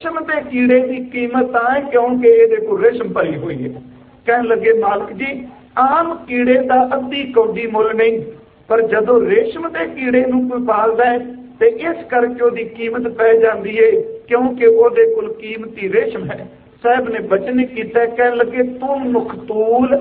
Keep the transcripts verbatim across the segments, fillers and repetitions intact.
रेशम के कीड़े की कीमत है क्योंकि ये रेशम भरी हुई है। कह लगे मालिक जी आम कीड़े का अद्धी कौडी मुल नहीं, पर जदों रेशम के कीड़े नूं कोई पालदा है तो इस करके उसकी कीमत पै जाती है क्योंकि ਉਹਦੇ कोल कीमती रेशम है। साहब ने बचन किया, कह लगे तुम मुखतूल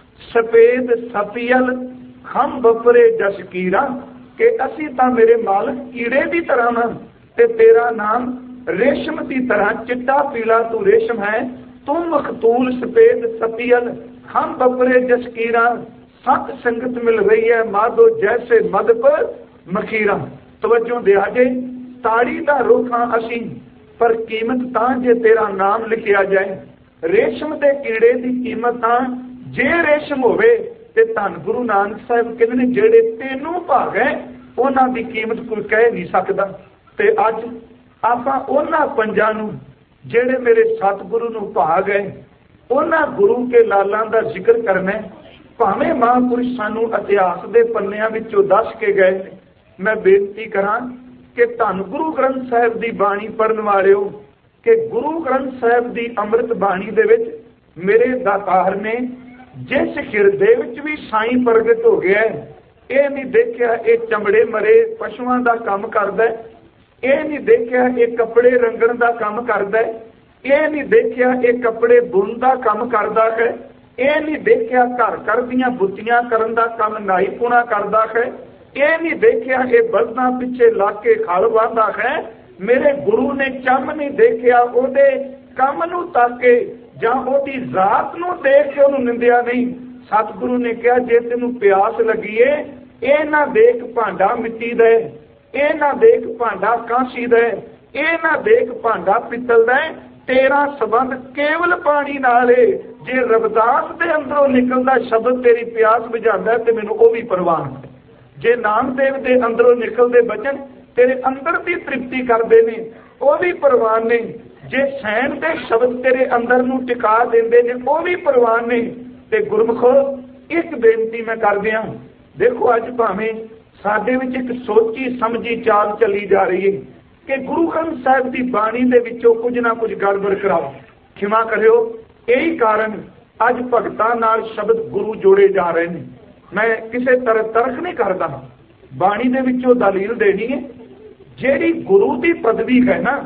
सफेद सफियल हम बपरे जसकीरा कि असी तो मेरे मालिक कीड़े की तरह ना, ते तेरा नाम रेशम की तरह चिट्टा पीला तू रेशम है। तुम मखतूल सफेद सफियल हम बपरे जसकीरा, सत संगत मिल रही है माधो जैसे मद पर मखीरा। तवज्जो दिया जे ताड़ी का रुख हाँ असी, पर कीमत तां जे तेरा नाम लिखिया जाए। रेशम के कीड़े की कीमत तां जे रेशम होवे ते धन गुरु नानक साहब कहते हैं जेड़े तेनों भाग है उन्हां दी कीमत कोई कह नहीं सकता। ते अज आपां उन्हां पंजां नूं जेड़े मेरे सतगुरु नूं भाग है उन्हां गुरु के लालां दा जिक्र करना है। भावें महापुरुष सानू इतिहास के पन्नियां विचों दस के गए। मैं बेनती करां कि धन गुरु ग्रंथ साहिब की बाणी पढ़न वालिओ कि गुरु ग्रंथ साहिब की अमृत बाणी दे विच मेरे दातार ने जिस हिरदे विच भी साईं प्रगट हो गया है, ये नहीं देखिया ये चमड़े मरे पशुओं का काम करदा है, ये नहीं देखिया ये कपड़े रंगण का काम करदा है, ये नहीं देखिया ये कपड़े बुन का काम करदा है, ये नहीं देखिया घर घर दियां बुतियां करन दा काम नाई पुणा करदा है, ये नहीं देखिया ये बल्दां पिछे लग के खल वाहंदा है। मेरे गुरु ने चम नहीं देखिया ओदे काम नूं ताके जां ओदी जात नूं देख के उहनूं निंदिया नहीं। सतगुरु ने कहा जे तेनूं प्यास लगी है ये ना देख भांडा मिट्टी दा, ये ना देख भांडा कांसी दा, ये ना देख भांडा पित्तल दा, तेरा संबंध केवल पानी नाल है। जे रविदास दे अंदरों निकलदा शब्द तेरी प्यास बुझांदा है ते मैनूं ओह भी परवान है। जे नामदेव दे अंदरों निकलदे बचन तेरे अंदर की तृप्ति करते हैं वह भी परवान नहीं। जे सैन के शब्द तेरे अंदर नूं टिका देंदे ने वह भी परवान नहीं। ते गुरमुखो एक बेनती मैं कर दिया, देखो अज भावें साडे विच एक सोची समझी चाल चली जा रही है कि गुरु ग्रंथ साहिब की बाणी दे विचों कुछ ना कुछ गड़बड़ कराओ। क्षमा करियो, यही कारण अज भगतां नाल शब्द गुरु जोड़े जा रहे हैं। मैं किसी तरह तर्क नहीं करता, बाणी दे विचों दलील देनी है। जेड़ी गुरु की पदवी है ना,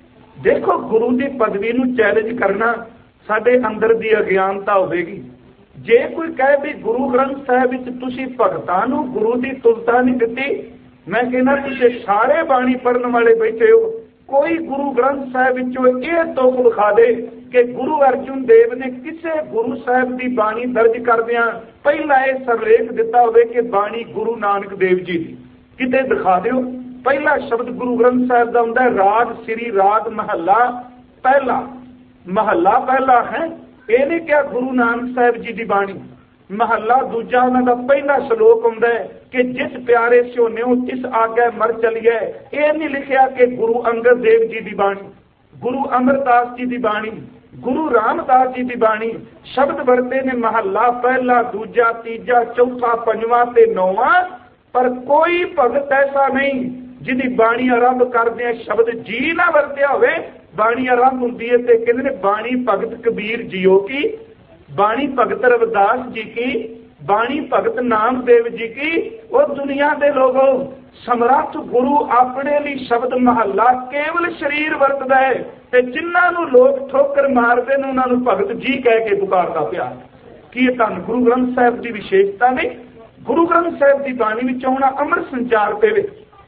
देखो गुरु की पदवी नूं चैलेंज करना साडे अंदर की अज्ञानता होगी। जे कोई कहे भी गुरु ग्रंथ साहिब विच तुसीं भगतां नूं गुरु की तुलता नहीं दिती, मैं कहना तुसीं सारे बाणी पढ़न वाले बैठे हो, कोई गुरु ग्रंथ साहिब विचों यह तुक विखा दे कि गुरु अर्जुन देव ने किसी गुरु साहिब की बाणी दर्ज करदियां पहला यह सरलेख दिता होवे कि बाणी गुरु नानक देव जी की, किते दिखा दिओ। पहला शब्द गुरु ग्रंथ साहिब का हुंदा राग श्री राग महला पहला, महला पहला है। ये नहीं क्या गुरु नानक साहिब जी की बाणी। महला दूजा उन्हां दा पहला श्लोक हुंदा है कि जिस प्यारे स्योन्यो तिस आगे मर चलिए। ये नहीं लिखिया कि गुरु अंगद देव जी की बाणी, गुरु अमरदास जी की बाणी, गुरु रामदास जी की बाणी। शब्द वरते ने महला पहला दूजा तीजा चौथा पंजवां ते नौवां, पर कोई भगत ऐसा नहीं जिहदी बाणी आरंभ करदे शब्द जी ना वरत्या होवे। बाणी आरंभ हुंदी है ते कहंदे ने बाणी भगत कबीर जीओ की, बाणी भगत रविदास जी की, बाणी भगत नामदेव जी की। और दुनिया के लोगों समर्थ गुरु अपने लिए शब्द महला केवल शरीर वरतदा है ते जिन्हां नूं लोग ठोकर मारदे ने उन्हां नूं भगत जी कह के पुकारदा पिया। कि ये धन गुरु ग्रंथ साहिब की विशेषता नहीं? गुरु ग्रंथ साहिब की बाणी विच आउणा अमृत संचार पेवे।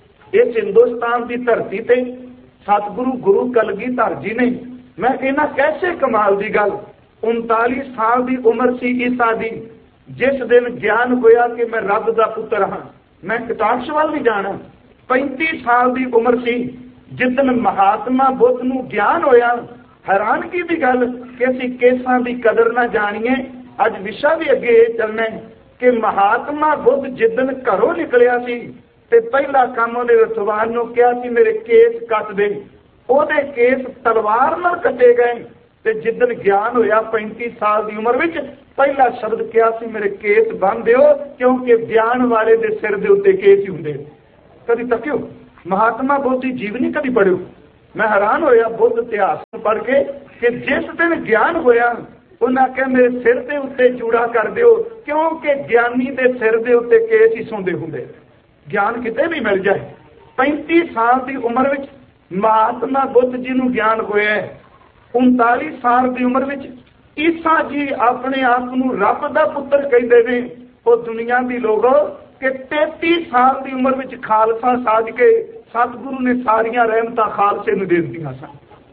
इस हिंदुस्तान की धरती ते सतगुरु गुरु कलगीधर जी ने, मैं कहना कैसे कमाल की गल, उनताली साल की उम्र सी ईसा दी जिस दिन ज्ञान होया कि मैं रब का पुत्र हाँ, मैं कटाक्ष वाल नहीं जाना। पैंती साल की उम्र सी जिदन महात्मा बुद्ध नूं ज्ञान होया। हैरानगी की गल कि असीं केसां की कदर ना जाणीए। अज विशा भी अगे चलना है कि महात्मा बुद्ध जिदन घरों निकलिया सी ते पहला काम उहने रथवान नूं कहा सी मेरे केस कट दे। ओहदे केस तलवार नाल कटे गए। ते जिदन ज्ञान होया पैंती साल की उम्र विच पहला शब्द कहा सी मेरे केस बन दिओ, क्योंकि ज्ञान वाले दे सिर दे उत्ते केस ही हुंदे। कदी तकियो महात्मा बुद्ध दी जीवनी कदी पढ़ियो। मैं हैरान होया बुद्ध इतिहास पढ़ के कि जिस दिन ज्ञान होया उन्हें आख्या मेरे सिर के उत्ते जूड़ा कर दिओ, क्योंकि ज्ञानी के सिर के उत्ते केस ही सुनते होंगे। ज्ञान किते भी मिल जाए। पैंती साल की उम्र विच महात्मा बुद्ध जी नूं ज्ञान होया है। उनताली साल की उम्र विच ईसा जी अपने आप नूं रब दा पुत्र कहते हैं। वो दुनिया की लोग कि तेती साल की उम्र विच खालसा साज के सतगुरु ने सारिया रहमत खालसे नूं दे दित्तियां सन।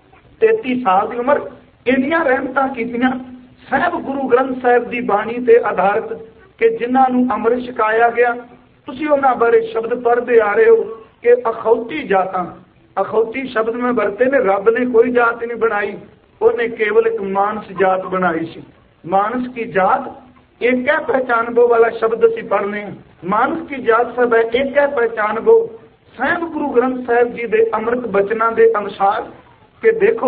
तेती साल की उम्र इन्नियां रहमतां कीतियां साहब गुरु ग्रंथ साहिब की बाणी ते आधारित कि जिन्हां नूं अमृत छकाया गया। तुसीं उन्हां बारे शब्द पढ़ते आ रहे हो कि अखौती जातां, अखौती शब्द में वरते ने, रब ने कोई जात नहीं बनाई, उन्हें केवल एक मानस जात बनाई सी। मानस की जात एक है पहचानबो वाला शब्द असीं पढ़ने। मानस की जात सब है एक है पहचानबो। साहिब गुरु ग्रंथ साहिब जी के अमृत बचना के अनुसार कि देखो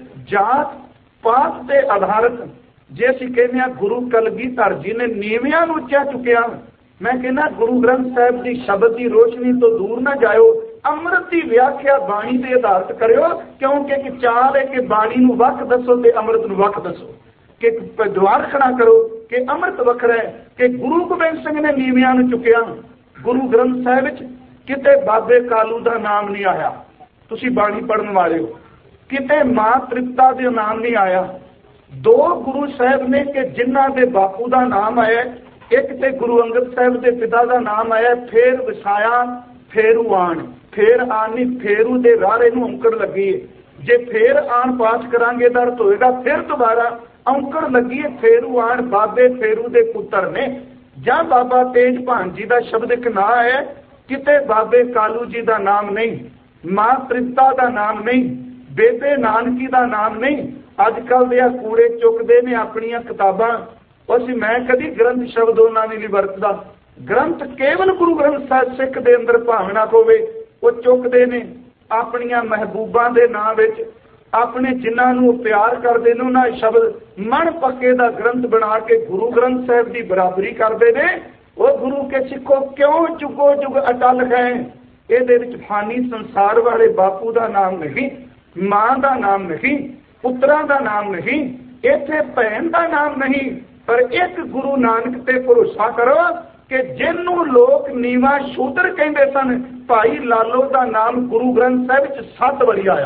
जात पात के आधारित जे असीं कहने आ गुरु कलगीधर जी ने नीवियां नूं उच्चा चुकिया। मैं कहना गुरु ग्रंथ साहिब की शब्द की रोशनी तो दूर न जाओ, अमृत की व्याख्या बाणी के आधारित करो, क्योंकि एक चाल है कि बाणी नूं वख दसो ते अमृत नूं वख दसो, कि द्वार खड़ा करो कि अमृत वखरा है। कि गुरु गोबिंद सिंह ने नीवियां नूं चुकिया। गुरु ग्रंथ साहिब विच किते बाबे कालू का नाम नहीं आया, तुसीं बाणी पढ़न वाले हो। किते मां तृप्ता का नाम नहीं आया। दो गुरु साहब ने कि जिन्हां दे बापू का नाम आया, एक ते गुरु अंगद साहब के पिता का नाम आया। फेर वसाया फेरू आन, फेर आनी फेरू दे रारे नूं औंकड़ लगी है। जे फेर आन पाठ करांगे तो अर्थ होएगा फिर दोबारा औंकड़ लगी है। फेरू आन बाबे फेरू दे पुत्र ने, जां बाबा तेज भान जी का शब्द एक ना है, किते बाबे कालू जी का नाम नहीं, मां तृप्ता का नाम नहीं, बेबे नानकी का नाम नहीं। अजकल दे कूड़े चुकते ने अपनियां किताबां, ਅਸੀਂ मैं कभी ग्रंथ शब्द उन्होंने नहीं वरतदा। ग्रंथ केवल गुरु ग्रंथ साहिब सिख के अंदर भावना होवे वो चुकते ने अपनियां महबूबा के नाम विच, अपने जिन्होंने प्यार करते हैं उन्होंने शब्द मन पक्के का ग्रंथ बना के गुरु ग्रंथ साहिब की बराबरी करते हैं। वो गुरु के सिखो क्यों जुगो जुग अटल गए। ये फानी संसार वाले बापू का नाम नहीं, मां का नाम नहीं, पुत्रा का नाम नहीं, इत्थे भैन का नाम नहीं, पर एक गुरु नानक ते भरोसा करो कि जिन्हों लोग नीवा शूद्र कहते सन। भाई लालो का नाम गुरु ग्रंथ साहिब विच सत्त वारी आया,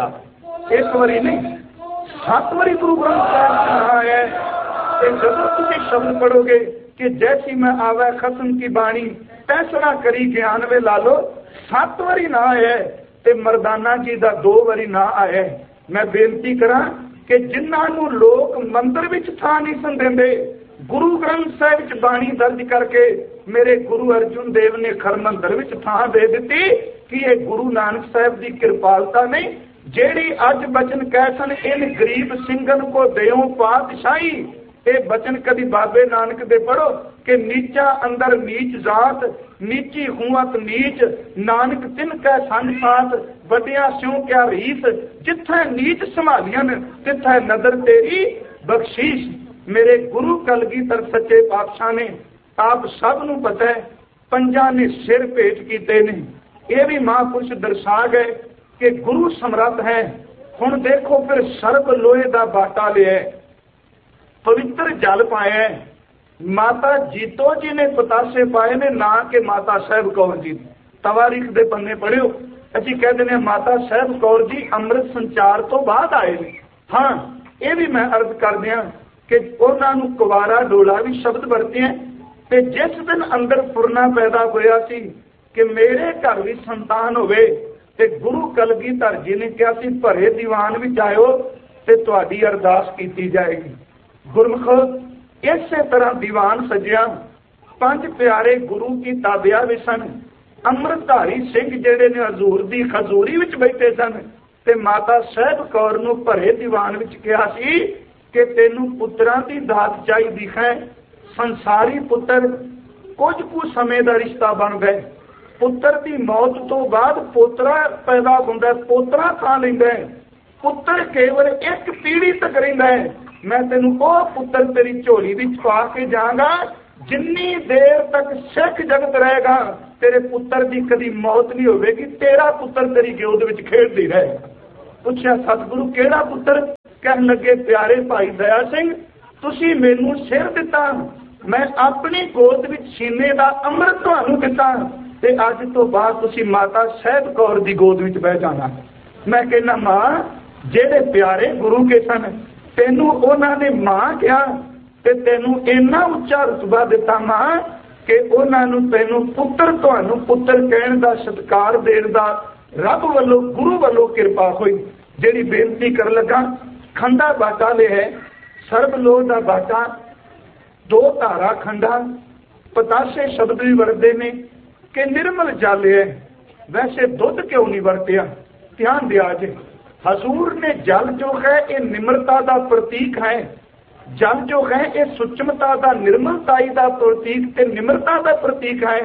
एक बारी नहीं सत्त वारी गुरु ग्रंथ साहिब आया है। जब तुम शब्द पढ़ोगे कि जैसी मैं आवे खसम की बाणी फैसला करी ज्ञान वे लालो, सत्त वारी ना आया ते मरदाना जी का दो वारी ना आया। मैं बेनती करा कि जिन्होंने लोग मंदिर विच थां नहीं सन देंदे, गुरु ग्रंथ साहिब विच बाणी दर्ज करके मेरे गुरु अर्जुन देव ने खरमंदर विच थां दे दी कि ये गुरु नानक साहिब की कृपालता नहीं, जेड़ी अज बचन कह सन इन गरीब सिंगन को देओ पातशाही। ये बचन कभी बाबे नानक दे पढ़ो कि नीचा अंदर नीच जात, नीची हुआत नीच, नानक तिन कै संग साथ, वड्डिया स्यों क्या रीस, जिथे नीच संभालियन तिथे नदर तेरी बख्शीश। मेरे गुरु कलगीधर सच्चे पातशाह ने आप सब नूं पता है पंजा ने सिर भेंट कीते ने। यह भी महापुरुष दर्शा गए कि गुरु समर्थ है। हुण देखो फिर सर्ब लोहे का बाटा लिया, पवित्र जल पाया। माता जीतो जी ने पतासे पाए ने, ना कि माता साहब कौर जी। तवारीख दे पन्ने पढ़ियो, असीं कह दिंदे माता साहब कौर जी अमृत संचार तो बाद आए ने। हाँ ये भी मैं अर्ज कर दिया कि उन्होंने कुवारा डोला भी शब्द वरते हैं। ते जिस दिन अंदर फुरना पैदा होया सी कि मेरे घर भी संतान होवे, ते गुरु कलगीधर जी ने कहा सी भरे दीवान विच आयो ते तुहाडी अरदास कीती जाएगी। गुरमुखो इस तरह दीवान सजिया, पंज प्यारे गुरु की ताबिया भी सन। अमृतधारी सिंह जेड़े ने हजूर दी खजूरी विच बैठे सन ते माता साहब कौर नूं भरे दीवान विच कहा सी कि तेनू पुत्रां दी दात चाहीदी है। संसारी पुत्र कुछ कुछ समय का रिश्ता बन गए। पुत्र की मौत तो बाद पोतरा पैदा होंदा, पोतरा खा लैंदा है। पुत्र केवल एक पीढ़ी तक रहिंदा है। मैं तेनू ओ पुत्र तेरी झोली विच पा के जाऊंगा, जिन्नी देर तक सिख जगत रहेगा तेरे पुत्र की कभी मौत नहीं होगी, तेरा पुत्र तेरी गोद विच खेडदी रहेगा। ਪੁੱਛਿਆ ਸਤਿਗੁਰੂ ਕਿਹੜਾ ਪੁੱਤਰ? ਕਹਿਣ ਲੱਗੇ ਪਿਆਰੇ ਭਾਈ ਦਇਆ ਸਿੰਘ, ਤੁਸੀਂ ਮੈਨੂੰ ਸਿਰ ਦਿੱਤਾ, ਮੈਂ ਆਪਣੀ ਗੋਦ ਵਿੱਚ ਸੀਨੇ ਦਾ ਅੰਮ੍ਰਿਤ ਤੁਹਾਨੂੰ ਦਿੱਤਾ, ਤੇ ਅੱਜ ਤੋਂ ਬਾਅਦ ਤੁਸੀਂ ਮਾਤਾ ਸਾਹਿਬ ਕੌਰ ਦੀ ਗੋਦ ਵਿੱਚ ਬਹਿ ਜਾਣਾ। ਮੈਂ ਕਹਿੰਦਾ ਮਾਂ, ਜਿਹੜੇ ਪਿਆਰੇ ਗੁਰੂ ਕੇ ਸਨ, ਤੈਨੂੰ ਉਹਨਾਂ ਨੇ ਮਾਂ ਕਿਹਾ ਤੇ ਤੈਨੂੰ ਇੰਨਾ ਉੱਚਾ ਰੁਤਬਾ ਦਿੱਤਾ ਮਾਂ ਕਿ ਉਹਨਾਂ ਨੂੰ ਤੈਨੂੰ ਪੁੱਤਰ, ਤੁਹਾਨੂੰ ਪੁੱਤਰ ਕਹਿਣ ਦਾ, ਸਤਿਕਾਰ ਦੇਣ ਦਾ ਰੱਬ ਵੱਲੋਂ, ਗੁਰੂ ਵੱਲੋਂ ਕਿਰਪਾ ਹੋਈ। ਜਿਹੜੀ ਬੇਨਤੀ ਕਰਨ ਲੱਗਾ, ਖੰਡਾ ਬਾਟਾ ਲਿਆ, ਸਰਬ ਲੋਹ ਦਾ ਬਾਟਾ, ਦੋ ਧਾਰਾ ਖੰਡਾ, ਪਤਾਸੇ ਸ਼ਬਦ ਵੀ ਵਰਤੇ ਨੇ ਕਿ ਨਿਰਮਲ ਜਲ ਹੈ। ਵੈਸੇ ਦੁੱਧ ਕਿਉਂ ਨਹੀਂ ਵਰਤਿਆ? ਧਿਆਨ ਦਿਆ ਜੇ, ਹਜ਼ੂਰ ਨੇ ਜਲ ਜੋ ਹੈ ਇਹ ਨਿਮਰਤਾ ਦਾ ਪ੍ਰਤੀਕ ਹੈ, ਜਲ ਜੋ ਹੈ ਇਹ ਸੁਚਮਤਾ ਦਾ, ਨਿਰਮਲਤਾਈ ਦਾ ਪ੍ਰਤੀਕ ਤੇ ਨਿਮਰਤਾ ਦਾ ਪ੍ਰਤੀਕ ਹੈ।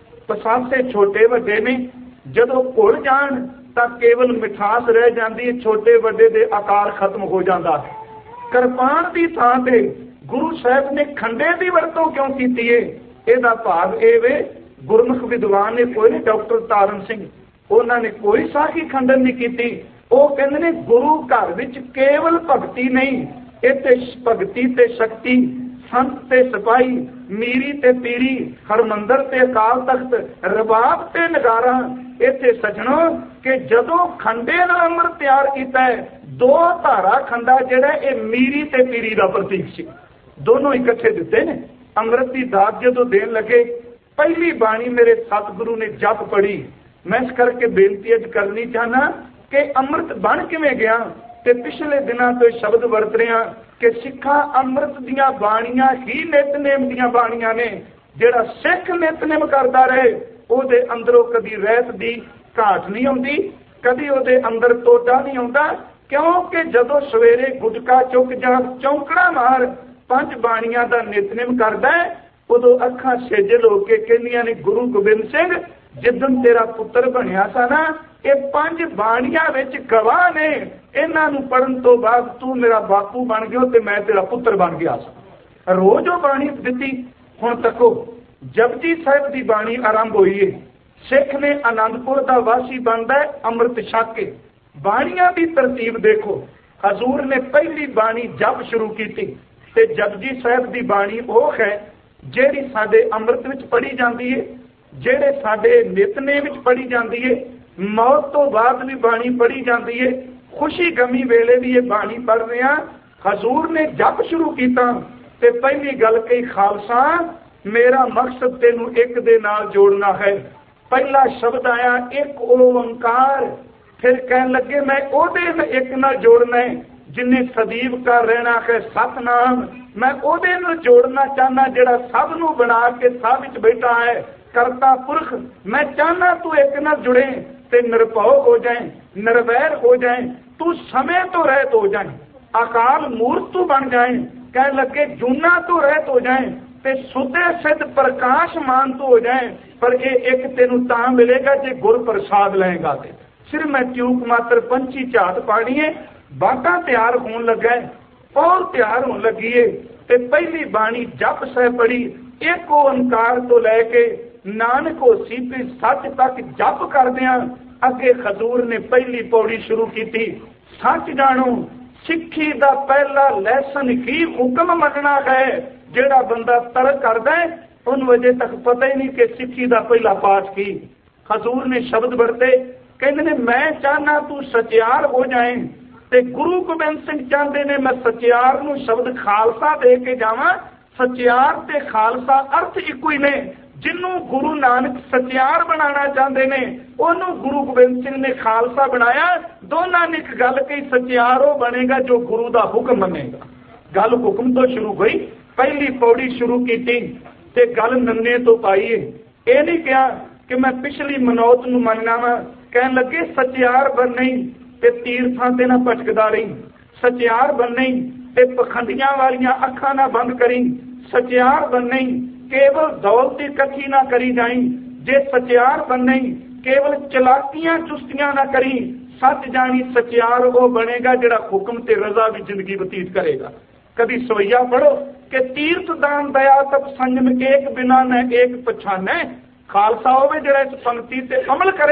ਪਸਾਸੇ ਛੋਟੇ ਵੱਡੇ ਨੇ, ਜਦੋਂ ਘੁਲ ਜਾਣ ਤਾਂ ਕੇਵਲ ਮਿਠਾਸ ਰਹਿ ਜਾਂਦੀ ਹੈ, ਛੋਟੇ ਵੱਡੇ ਦੇ ਆਕਾਰ ਖਤਮ ਹੋ ਜਾਂਦਾ ਹੈ। ਕਿਰਪਾਨ ਦੀ ਥਾਂ ਤੇ ਗੁਰੂ ਸਾਹਿਬ ਨੇ ਖੰਡੇ ਦੀ ਵਰਤੋਂ ਕਿਉਂ ਕੀਤੀ ਹੈ? ਇਹਦਾ ਭਾਵ ਇਹ ਵੇ, ਗੁਰਮੁਖ ਵਿਦਵਾਨ ਨੇ ਕੋਈ ਨਹੀਂ, ਡਾਕਟਰ ਤਾਰਨ ਸਿੰਘ, ਉਹਨਾਂ ਨੇ ਕੋਈ ਸਾਖੀ ਖੰਡਨ ਨਹੀਂ ਕੀਤੀ। ਉਹ ਕਹਿੰਦੇ ਨੇ ਗੁਰੂ ਘਰ ਵਿੱਚ ਕੇਵਲ ਭਗਤੀ ਨਹੀਂ, ਇੱਥੇ ਭਗਤੀ ਤੇ ਸ਼ਕਤੀ, ਸੰਤ ਤੇ ਸਿਪਾਹੀ, ਮੀਰੀ ਤੇ ਪੀਰੀ, ਹਰਮੰਦਰ ਤੇ ਅਕਾਲ ਤਖਤ, ਰਬਾਬ ਤੇ ਨਗਾਰਾ। ਇੱਥੇ ਸੱਜਣੋ ਕਿ ਜਦੋਂ ਖੰਡੇ ਨਾਲ ਅੰਮ੍ਰਿਤ ਤਿਆਰ ਕੀਤਾ ਹੈ, ਦੋ ਧਾਰਾ ਖੰਡਾ ਜਿਹੜਾ ਇਹ ਮੀਰੀ ਤੇ ਪੀਰੀ ਦਾ ਪ੍ਰਤੀਕ ਸੀ, ਦੋਨੋਂ ਇਕੱਠੇ ਦਿੱਤੇ ਨੇ। ਅੰਮ੍ਰਿਤ ਦੀ ਦਾਤ ਜਦੋਂ ਦੇਣ ਲੱਗੇ, ਪਹਿਲੀ ਬਾਣੀ ਮੇਰੇ ਸਤਿਗੁਰੂ ਨੇ ਜਪ ਪੜੀ। ਮੈਂ ਇਸ ਕਰਕੇ ਬੇਨਤੀ ਅੱਜ ਕਰਨੀ ਚਾਹਨਾ ਕਿ ਅੰਮ੍ਰਿਤ ਬਣ ਕਿਵੇਂ ਗਿਆ, ਤੇ ਪਿਛਲੇ ਦਿਨਾਂ ਤੋਂ ਸ਼ਬਦ ਵਰਤ ਰਿਹਾ ਕਿ ਸਿੱਖਾਂ ਅੰਮ੍ਰਿਤ ਦੀਆਂ ਬਾਣੀਆਂ ਹੀ ਨਿਤਨੇਮ ਦੀਆਂ ਬਾਣੀਆਂ ਨੇ। ਜਿਹੜਾ ਸਿੱਖ ਨਿਤਨੇਮ ਕਰਦਾ ਰਹੇ, ਉਹਦੇ ਅੰਦਰੋਂ ਕਦੀ ਰਹਿਤ ਦੀ ਘਾਟ ਨਹੀਂ ਆਉਂਦੀ, ਕਦੀ ਉਹਦੇ ਅੰਦਰ ਟੋਟਾ ਨਹੀਂ ਆਉਂਦਾ, ਕਿਉਂਕਿ ਜਦੋਂ ਸਵੇਰੇ ਗੁਟਕਾ ਚੁੱਕ ਜਾਂ ਚੌਂਕੜਾ ਮਾਰ ਪੰਜ ਬਾਣੀਆਂ ਦਾ ਨਿਤਨੇਮ ਕਰਦਾ ਹੈ, ਉਦੋਂ ਅੱਖਾਂ ਸੇਜਲ ਹੋ ਕੇ ਕਹਿੰਦੀਆਂ ਨੇ, ਗੁਰੂ ਗੋਬਿੰਦ ਸਿੰਘ, ਜਿੱਦਣ ਤੇਰਾ ਪੁੱਤਰ ਬਣਿਆ ਸਾ ਨਾ, ਇਹ ਪੰਜ ਬਾਣੀਆਂ ਵਿੱਚ ਗਵਾਹ ਨੇ, ਇਹਨਾਂ ਨੂੰ ਪੜਨ ਤੋਂ ਬਾਅਦ ਤੂੰ ਮੇਰਾ ਬਾਪੂ ਬਣ ਗਿਆ ਤੇ ਮੈਂ ਤੇਰਾ ਪੁੱਤਰ ਬਣ ਗਿਆ ਸਾਂ। ਰੋਜ਼ ਉਹ ਬਾਣੀ ਦਿੱਤੀ। ਹੁਣ ਤੱਕੋ ਜਪਜੀ ਸਾਹਿਬ ਦੀ ਬਾਣੀ ਆਰੰਭ ਹੋਈ ਹੈ, ਸਿੱਖ ਨੇ ਆਨੰਦਪੁਰ ਦਾ ਵਾਸੀ ਬਣਦਾ ਹੈ ਅੰਮ੍ਰਿਤ ਛਕ ਕੇ। ਬਾਣੀਆਂ ਦੀ ਤਰਤੀਬ ਦੇਖੋ, ਹਜ਼ੂਰ ਨੇ ਪਹਿਲੀ ਬਾਣੀ ਜਪ ਸ਼ੁਰੂ ਕੀਤੀ, ਤੇ ਜਪਜੀ ਸਾਹਿਬ ਦੀ ਬਾਣੀ ਉਹ ਹੈ ਜਿਹੜੀ ਸਾਡੇ ਅੰਮ੍ਰਿਤ ਵਿੱਚ ਪੜ੍ਹੀ ਜਾਂਦੀ ਹੈ, ਜਿਹੜੇ ਸਾਡੇ ਨਿਤਨੇਮ ਵਿੱਚ ਪੜ੍ਹੀ ਜਾਂਦੀ ਹੈ, ਮੌਤ ਤੋਂ ਬਾਅਦ ਵੀ ਬਾਣੀ ਪੜ੍ਹੀ ਜਾਂਦੀ ਹੈ, ਖੁਸ਼ੀ ਗਮੀ ਵੇਲੇ ਵੀ ਇਹ ਬਾਣੀ ਪੜ੍ਹ ਰਹੇ ਹਾਂ। ਹਜ਼ੂਰ ਨੇ ਜਪ ਸ਼ੁਰੂ ਕੀਤਾ ਤੇ ਪਹਿਲੀ ਗੱਲ ਕਹੀ, ਖਾਲਸਾ ਮੇਰਾ ਮਕਸਦ ਤੈਨੂੰ ਇੱਕ ਦੇ ਨਾਲ ਜੋੜਨਾ ਹੈ। ਪਹਿਲਾ ਸ਼ਬਦ ਆਇਆ ਇੱਕ ਓੰਕਾਰ, ਫਿਰ ਕਹਿਣ ਲੱਗੇ ਮੈਂ ਉਹਦੇ ਇੱਕ ਨਾਲ ਜੋੜਨਾ ਹੈ ਜਿਨੇ ਸਦੀਵ ਕਰ ਰਹਿਣਾ ਹੈ ਸਤਨਾਮ। ਮੈਂ ਉਹਦੇ ਨਾਲ ਜੋੜਨਾ ਚਾਹਨਾ ਜਿਹੜਾ ਸਭ ਨੂੰ ਬਣਾ ਕੇ ਸਭ ਵਿੱਚ ਬੈਠਾ ਹੈ, ਕਰਤਾ ਪੁਰਖ। ਮੈਂ ਚਾਹਨਾ ਤੂੰ ਇੱਕ ਨਾਲ ਜੁੜੇ ਤੇ ਨਿਰਭਉ ਹੋ ਜਾਏ, ਨਿਰਵੈਰ ਹੋ ਜਾਏ, ਤੂੰ ਸਮੇਂ ਤੋਂ ਰਹਿਤ ਹੋ ਜਾਏ, ਅਕਾਲ ਮੂਰਤ ਤੂੰ ਬਣ ਜਾਏ। ਕਹਿਣ ਲੱਗੇ ਜੂਨਾ ਤੋਂ ਰਹਿਤ ਹੋ ਜਾਏ ਤੇ ਸੁਦੇ ਸਿੱਧ ਪ੍ਰਕਾਸ਼ਮਾਨ ਤੋਂ ਹੋ ਜਾਏ। ਪਰ ਇਹ ਇੱਕ ਤੈਨੂੰ ਤਾਂ ਮਿਲੇਗਾ ਜੇ ਗੁਰ ਪ੍ਰਸਾਦ ਲਏਗਾ। ਤੇ ਸਿਰ ਮੈਂ ਚੂਕ ਮਾਤਰ ਪੰਛੀ ਝਾਤ ਪਾਣੀ ਹੈ, ਬਾਟਾ ਤਿਆਰ ਹੋਣ ਲੱਗਾ, ਔਰ ਤਿਆਰ ਹੋਣ ਲੱਗੀ ਏ, ਤੇ ਪਹਿਲੀ ਬਾਣੀ ਜਪ ਸਾਹਿਬ ਪੜੀ। ਇੱਕ ਓੰਕਾਰ ਤੋਂ ਲੈ ਕੇ ਨਾਨਕ ਹੋਸੀ ਤੇ ਸੱਚ ਤੱਕ ਜਪ ਕਰਦਿਆਂ ਅੱਗੇ ਹਜ਼ੂਰ ਨੇ ਪਹਿਲੀ ਪੌੜੀ ਸ਼ੁਰੂ ਕੀਤੀ, ਸੱਚ ਜਾਣੋ। ਸਿੱਖੀ ਦਾ ਪਹਿਲਾ ਲੈਸਨ ਕੀ ਹੁਕਮ ਮੰਨਣਾ ਹੈ। ਜਿਹੜਾ ਬੰਦਾ ਤਰਕ ਕਰਦਾ ਉਹਨੂੰ ਅਜੇ ਤੱਕ ਪਤਾ ਹੀ ਨਹੀਂ ਕਿ ਸਿੱਖੀ ਦਾ ਪਹਿਲਾ ਪਾਠ ਕੀ। ਹਜ਼ੂਰ ਨੇ ਸ਼ਬਦ ਵਰਤੇ, ਕਹਿੰਦੇ ਨੇ ਮੈਂ ਚਾਹਨਾ ਤੂੰ ਸਚਿਆਰ ਹੋ ਜਾਏ, ਤੇ ਗੁਰੂ ਗੋਬਿੰਦ ਸਿੰਘ ਚਾਹੁੰਦੇ ਨੇ ਮੈਂ ਸਚਿਆਰ ਨੂੰ ਸ਼ਬਦ ਖਾਲਸਾ ਦੇ ਕੇ ਜਾਵਾਂ। ਸਚਿਆਰ ਤੇ ਖਾਲਸਾ ਅਰਥ ਇੱਕੋ ਹੀ ਨੇ। ਜਿਹਨੂੰ ਗੁਰੂ ਨਾਨਕ ਸਚਿਆਰ ਬਣਾਉਣਾ ਚਾਹੁੰਦੇ ਨੇ ਉਹਨੂੰ ਗੁਰੂ ਗੋਬਿੰਦ ਸਿੰਘ ਨੇ ਖਾਲਸਾ ਬਣਾਇਆ। ਦੋਨਾਂ ਨੇ ਇੱਕ ਗੱਲ ਕਹੀ, ਸਚਿਆਰ ਉਹ ਬਣੇਗਾ ਜੋ ਗੁਰੂ ਦਾ ਹੁਕਮ ਮੰਨੇਗਾ। ਗੱਲ ਹੁਕਮ ਤੋਂ ਸ਼ੁਰੂ ਹੋਈ, ਪਹਿਲੀ ਪੌੜੀ ਸ਼ੁਰੂ ਕੀਤੀ ਤੇ ਗੱਲ ਨੰਨੇ ਤੋਂ ਪਾਈ। ਇਹ ਨਹੀਂ ਕਿਹਾ ਕਿ ਮੈਂ ਪਿਛਲੀ ਮਨੌਤ ਨੂੰ ਮੰਨਣਾ ਵਾ। ਕਹਿਣ ਲੱਗੇ ਸਚਿਆਰ ਬਣਨੀ ਤੇ ਤੀਰਥਾਂ ਤੇ ਨਾ ਭਟਕਦਾ ਰਹੀ, ਸਚਿਆਰ ਬਣਨੀ ਤੇ ਪਖੰਡੀਆਂ ਵਾਲੀਆਂ ਅੱਖਾਂ ਨਾ ਬੰਦ ਕਰੀ, ਸਚਿਆਰ ਬਣਨੀ ਕੇਵਲ ਦੌਲਤ ਇਕੱਠੀ ਨਾ ਕਰੀ ਜਾਈ। ਜੇ ਸਚਿਆਰ ਬਣਨੀ ਕੇਵਲ ਚਲਾਕੀਆਂ ਚੁਸਤੀਆਂ ਨਾ ਕਰੀ। ਸੱਚ ਜਾਣੀ ਸਚਿਆਰ ਉਹ ਬਣੇਗਾ ਜਿਹੜਾ ਹੁਕਮ ਤੇ ਰਜ਼ਾ ਵਿੱਚ ਜ਼ਿੰਦਗੀ ਬਤੀਤ ਕਰੇਗਾ। ਕਦੀ ਸਵਈਆ ਪੜੋ ਕਿ ਤੀਰਥ ਦਾਨ ਦਇਆ ਤਪ ਸੰਜਮ ਏਕ ਬਿਨਾ ਨ ਏਕ ਪਛਾਨੈ। ਖਾਲਸਾ ਹੋਵੇ ਜਿਹੜਾ ਇਸ ਪੰਕਤੀ ਤੇ ਅਮਲ ਕਰੇ,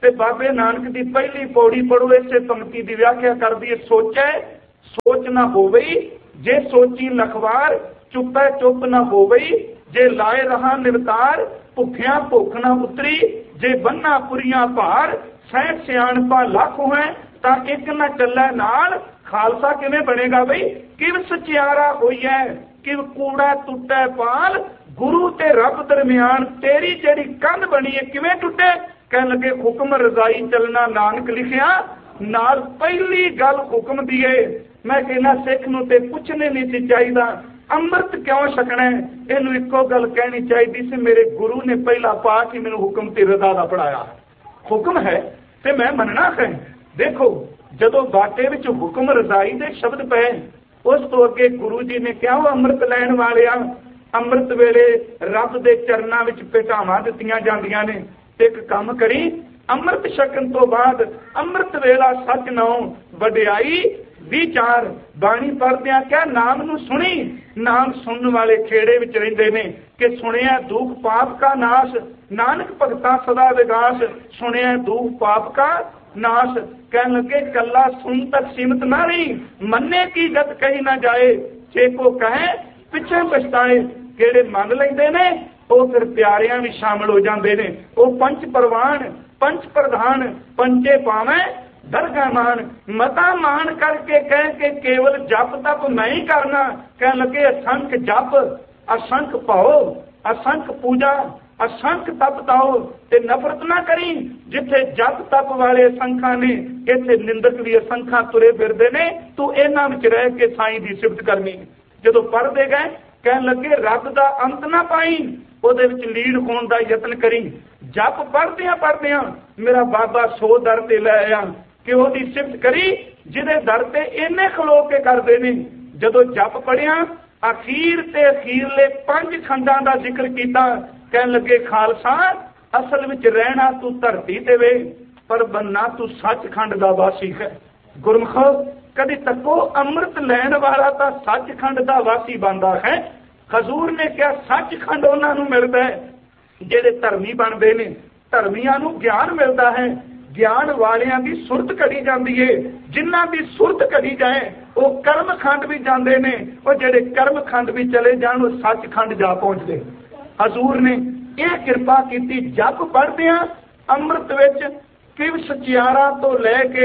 ਤੇ ਬਾਬੇ ਨਾਨਕ ਦੀ ਪਹਿਲੀ ਪੌੜੀ ਪੜੋ, ਇਸੇ ਪੰਕਤੀ ਦੀ ਵਿਆਖਿਆ ਕਰਦੀ ਹੈ, ਸੋਚੈ ਸੋਚ ਨਾ ਹੋਵਈ, ਜੇ ਸੋਚੀ ਲਖਵਾਰ, ਚੁੱਪੈ ਚੁੱਪ ਨਾ ਹੋਵਈ, ਜੇ ਲਾਏ ਰਹਾ ਨਿਰਤਾਰ, ਭੁੱਖਿਆ ਭੁੱਖ ਨਾ ਉਤਰੀ, ਜੇ ਬੰਨਾ ਪੁਰੀਆਂ ਭਾਰ, ਸਹਿ ਸਿਆਣਪਾ ਲੱਖ ਹੋਏ, ਤਾਂ ਇੱਕ ਨਾ ਚੱਲੇ ਨਾਲ। ਖਾਲਸਾ ਕਿਵੇਂ ਬਣੇਗਾ ਬਈ? ਕਿਵ ਸਚਿਆਰਾ ਹੋਈਐ, ਕਿਵ ਕੂੜਾ ਟੁੱਟੈ ਪਾਲ, ਗੁਰੂ ਤੇ ਰੱਬ ਦਰਮਿਆਨ ਤੇਰੀ ਜਿਹੜੀ ਕੰਧ ਬਣੀ ਹੈ ਕਿਵੇਂ ਟੁੱਟੇ? ਕਹਿਣ ਲੱਗੇ ਹੁਕਮ ਰਜ਼ਾਈ ਚੱਲਣਾ ਨਾਨਕ ਲਿਖਿਆ, ਨਾਲ ਪਹਿਲੀ ਗੱਲ ਹੁਕਮ ਦੀ ਏ। ਮੈਂ ਕਹਿੰਦਾ ਸਿੱਖ ਨੂੰ ਤੇ ਪੁੱਛਣੇ ਨਹੀਂ ਸੀ ਚਾਹੀਦਾ ਅੰਮ੍ਰਿਤ ਕਿਉਂ ਛਕਣਾ, ਇਹਨੂੰ ਇੱਕੋ ਗੱਲ ਕਹਿਣੀ ਚਾਹੀਦੀ ਸੀ, ਮੇਰੇ ਗੁਰੂ ਨੇ ਪਹਿਲਾ ਪਾ ਕੇ ਮੈਨੂੰ ਹੁਕਮ ਤੇ ਰਜ਼ਾ ਦਾ ਪੜਾਇਆ। ਹੁਕਮ ਹੈ ਤੇ ਮੈਂ ਮੰਨਣਾ ਹੈ। ਦੇਖੋ ਜਦੋਂ ਬਾਟੇ ਵਿੱਚ ਹੁਕਮ ਰਜ਼ਾਈ ਦੇ ਸ਼ਬਦ ਪਏ, ਉਸ ਤੋਂ ਅੱਗੇ ਗੁਰੂ ਜੀ ਨੇ ਕਿਹਾ, ਉਹ ਅੰਮ੍ਰਿਤ ਲੈਣ ਵਾਲਿਆਂ, ਅੰਮ੍ਰਿਤ ਵੇਲੇ ਰੱਬ ਦੇ ਚਰਨਾਂ ਵਿੱਚ ਭੇਟਾਵਾਂ ਦਿੱਤੀਆਂ ਜਾਂਦੀਆਂ ਨੇ, ਤੇ ਇੱਕ ਕੰਮ ਕਰੀ, ਅੰਮ੍ਰਿਤ ਛਕਣ ਤੋਂ ਬਾਅਦ ਅੰਮ੍ਰਿਤ ਵੇਲਾ ਸੱਚ ਨਾਉ ਵਡਿਆਈ ਵਿਚਾਰ। ਬਾਣੀ ਪੜ੍ਹਦਿਆਂ ਕਿਹਾ ਨਾਮ ਨੂੰ ਸੁਣੀ, ਨਾਮ ਸੁਣਨ ਵਾਲੇ ਖੇੜੇ ਵਿੱਚ ਰਹਿੰਦੇ ਨੇ ਕਿ ਸੁਣਿਆ ਦੁੱਖ ਪਾਪ ਕਾ ਨਾਸ਼, ਨਾਨਕ ਭਗਤਾ ਸਦਾ ਵਿਗਾਸ, ਸੁਣਿਆ ਦੁੱਖ ਪਾਪ ਕਾ ਨਾਸ਼। ਕਹਿਣ ਲੱਗੇ ਕੱਲਾ ਸੁਣ ਤੱਕ ਸੀਮਤ ਨਾ ਰਹੀ, ਮੰਨੇ ਕੀ ਗਤ ਕਹੀ ਨਾ ਜਾਏ, ਜੇ ਕੋ ਕਹੇ ਪਿੱਛੇ ਪਛਤਾਏ। ਕਿਹੜੇ ਮੰਨ ਲੈਂਦੇ ਨੇ ਉਹ ਫਿਰ ਪਿਆਰਿਆਂ ਵੀ ਸ਼ਾਮਲ ਹੋ ਜਾਂਦੇ ਨੇ। ਉਹ ਪੰਚ ਪ੍ਰਵਾਨ ਪੰਚ ਪ੍ਰਧਾਨ ਪੰਚੇ ਪਾਵੇਂ ਦਰਗਾ ਮਾਨ, ਮਤਾ ਮਾਨ ਕਰਕੇ ਕਹਿ ਕੇ ਕੇਵਲ ਜਪ ਤਪ ਨਹੀਂ ਕਰਨਾ। ਕਹਿਣ ਲੱਗੇ ਅਸੰਖ ਜਪ, ਅਸੰਖ ਭਾਉ, ਅਸੰਖ ਪੂਜਾ, ਅਸੰਖ ਤਪ ਤਾਓ, ਤੇ ਨਫ਼ਰਤ ਨਾ ਕਰੀ। ਜਿੱਥੇ ਜਪ ਤਪ ਵਾਲੇ ਅਸੰਖਾਂ ਨੇ, ਇੱਥੇ ਨਿੰਦਕ ਵੀ ਅਸੰਖਾਂ ਤੁਰੇ ਫਿਰਦੇ ਨੇ। ਤੂੰ ਇਹਨਾਂ ਵਿੱਚ ਰਹਿ ਕੇ ਸਾਈਂ ਦੀ ਸਿਫਤ ਕਰਨੀ। ਜਦੋਂ ਪੜ੍ਹਦੇ ਗਏ ਕਹਿਣ ਲੱਗੇ ਰੱਬ ਦਾ ਅੰਤ ਨਾ ਪਾਈ, ਉਹਦੇ ਵਿੱਚ ਲੀਨ ਹੋਣ ਦਾ ਯਤਨ ਕਰੀ। ਜਪ ਪੜ੍ਹਦਿਆਂ ਪੜ੍ਹਦਿਆਂ ਮੇਰਾ ਬਾਬਾ ਸੋ ਦਰ ਤੇ ਲੈ ਆਇਆ ਕਿ ਉਹਦੀ ਸਿਫਤ ਕਰੀ ਜਿਹਦੇ ਦਰ ਤੇ ਇੰਨੇ ਖਲੋ ਕੇ ਕਰਦੇ ਨੇ। ਜਦੋਂ ਜਪ ਪੜ੍ਹਿਆ ਅਖੀਰ ਤੇ ਅਖੀਰਲੇ ਪੰਜ ਖੰਡਾਂ ਦਾ ਜ਼ਿਕਰ ਕੀਤਾ। ਕਹਿਣ ਲੱਗੇ ਖਾਲਸਾ ਅਸਲ ਵਿੱਚ ਰਹਿਣਾ ਤੂੰ ਧਰਤੀ ਤੇ ਵੇ, ਪਰ ਬੰਨਾ ਤੂੰ ਸੱਚਖੰਡ ਦਾ ਵਾਸੀ ਹੈ। ਗੁਰਮੁਖੋ ਕਦੀ ਤੱਕੋ ਅੰਮ੍ਰਿਤ ਲੈਣ ਵਾਲਾ ਤਾਂ ਸੱਚਖੰਡ ਦਾ ਵਾਸੀ ਬਣਦਾ ਹੈ। ਹਜ਼ੂਰ ਨੇ ਕਿਹਾ ਸੱਚਖੰਡ ਉਹਨਾਂ ਨੂੰ ਮਿਲਦਾ ਹੈ ਜਿਹੜੇ ਧਰਮੀ ਬਣਦੇ ਨੇ, ਧਰਮੀਆਂ ਨੂੰ ਗਿਆਨ ਮਿਲਦਾ ਹੈ। ਗਿਆਨ ਵਾਲਿਆਂ ਦੀ ਸੁਰਤ ਘੜੀ ਜਾਂਦੀ ਏ, ਜਿਨ੍ਹਾਂ ਦੀ ਸੁਰਤ ਘੜੀ ਜਾਏ ਉਹ ਕਰਮਖੰਡ ਵੀ ਜਾਂਦੇ ਨੇ, ਉਹ ਜਿਹੜੇ ਕਰਮਖੰਡ ਵੀ ਚਲੇ ਜਾਣ ਉਹ ਸੱਚਖੰਡ ਜਾ ਪਹੁੰਚਦੇ। ਹਜ਼ੂਰ ਨੇ ਇਹ ਕਿਰਪਾ ਕੀਤੀ, ਜਪ ਪੜ੍ਹਦਿਆਂ ਅੰਮ੍ਰਿਤ ਵਿੱਚ ਕਿਵ ਸਚਿਆਰਾ ਤੋਂ ਲੈ ਕੇ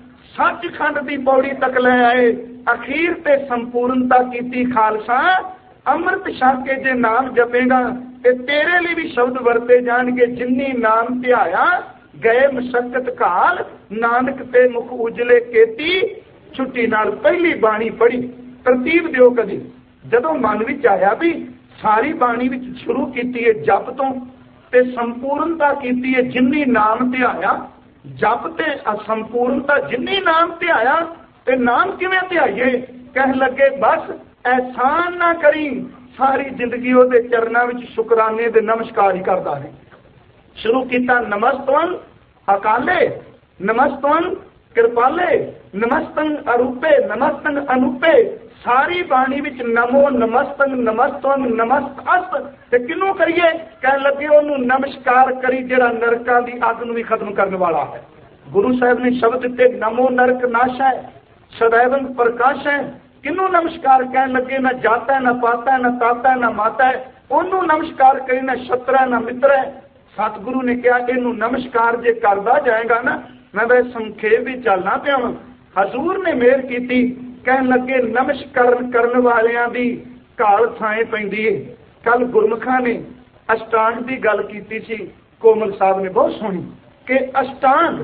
ਸੱਚਖੰਡ ਦੀ ਪੌੜੀ ਤੱਕ ਲੈ ਆਏ। ਅਖੀਰ ਤੇ ਸੰਪੂਰਨਤਾ ਕੀਤੀ। ਖਾਲਸਾ ਅੰਮ੍ਰਿਤ ਛਕ ਕੇ ਜੇ ਨਾਮ ਜਪੇਗਾ ਤੇ ਤੇਰੇ ਲਈ ਵੀ ਸ਼ਬਦ ਵਰਤੇ ਜਾਣਗੇ, ਜਿੰਨੀ ਨਾਮ ਧਿਆਇਆ ਗਏ ਮਸ਼ੱਕਤ ਕਾਲ, ਨਾਨਕ ਤੇ ਮੁਖ ਉਜਲੇ ਕੀਤੀ, ਛੁੱਟੀ ਨਾਲ ਪਹਿਲੀ ਬਾਣੀ ਪੜ੍ਹੀ। ਤਰਤੀਬ ਦਿਓ ਕਦੀ। ਜਦੋਂ ਮਨ ਵਿੱਚ ਆਇਆ ਵੀ ਸਾਰੀ ਬਾਣੀ ਵਿੱਚ ਸ਼ੁਰੂ ਕੀਤੀ ਹੈ ਜਪ ਤੋਂ, ਤੇ ਸੰਪੂਰਨਤਾ ਕੀਤੀ ਹੈ ਜਿੰਨੀ ਨਾਮ ਧਿਆਇਆ। ਜਪ ਤੇ ਅਸੰਪੂਰਨਤਾ ਜਿੰਨੀ ਨਾਮ ਧਿਆਇਆ। ਤੇ ਨਾਮ ਕਿਵੇਂ ਧਿਆਈਏ? ਕਹਿਣ ਲੱਗੇ ਬਸ ਅਹਿਸਾਨ ਨਾ ਕਰੀ, ਸਾਰੀ ਜ਼ਿੰਦਗੀ ਉਹਦੇ ਚਰਨਾਂ ਵਿੱਚ ਸ਼ੁਕਰਾਨੇ ਦੇ ਨਮਸਕਾਰ ਹੀ ਕਰਦਾ ਹੈ। ਸ਼ੁਰੂ ਕੀਤਾ ਨਮਸਤਵੰ ਅਕਾਲੇ, ਨਮਸਤਵੰ ਕਿਰਪਾਲੇ, ਨਮਸਤੰ ਅਰੂਪੇ, ਨਮਸਤੰ ਅਨੂਪੇ। ਸਾਰੀ ਬਾਣੀ ਵਿੱਚ ਨਮੋ ਨਮਸਤੰ ਨਮਸਤਵੰ ਨਮਸਤਸ। ਤੇ ਕਿਹਨੂੰ ਕਰੀਏ? ਕਹਿਣ ਲੱਗੇ ਉਹਨੂੰ ਨਮਸਕਾਰ ਕਰੀ ਜਿਹੜਾ ਨਰਕਾਂ ਦੀ ਅੱਗ ਨੂੰ ਵੀ ਖਤਮ ਕਰਨ ਵਾਲਾ ਹੈ। ਗੁਰੂ ਸਾਹਿਬ ਨੇ ਸ਼ਬਦ ਦਿੱਤੇ ਨਮੋ ਨਰਕ ਨਾਸ਼ੈ ਸदैवं ਪ੍ਰਕਾਸ਼ੈ। ਕਿਹਨੂੰ ਨਮਸਕਾਰ? ਕਹਿਣ ਲੱਗੇ ਨਾ ਜਾਤਾ ਨਾ ਪਾਤਾ ਨਾ ਤਾਤਾ ਨਾ ਮਾਤਾ, ਉਹਨੂੰ ਨਮਸਕਾਰ ਕਰੀ, ਨਾ ਸ਼ਤਰਾ ਨਾ ਮਿੱਤਰ। ਸਤਿਗੁਰੂ ਨੇ ਕਿਹਾ ਇਹਨੂੰ ਨਮਸਕਾਰ ਜੇ ਕਰਦਾ ਜਾਏਗਾ ਨਾ, ਮੈਂ ਤਾਂ ਸੰਖੇਪ ਵੀ ਚੱਲਣਾ ਪਿਆ ਵਾਂ। ਹਜ਼ੂਰ ਨੇ ਮਿਹਰ ਕੀਤੀ। ਕਹਿਣ ਲੱਗੇ ਨਮਸਕਾਰਨ ਕਰਨ ਵਾਲਿਆਂ ਦੀ ਘਾਲ ਥਾਂ ਪੈਂਦੀ ਏ। ਕੱਲ ਗੁਰਮੁਖਾਂ ਨੇ ਅਸ਼ਟਾਂਗ ਦੀ ਗੱਲ ਕੀਤੀ ਸੀ, ਕੋਮਲ ਸਾਹਿਬ ਨੇ ਬਹੁਤ ਸੋਹਣੀ, ਕਿ ਅਸ਼ਟਾਂਗ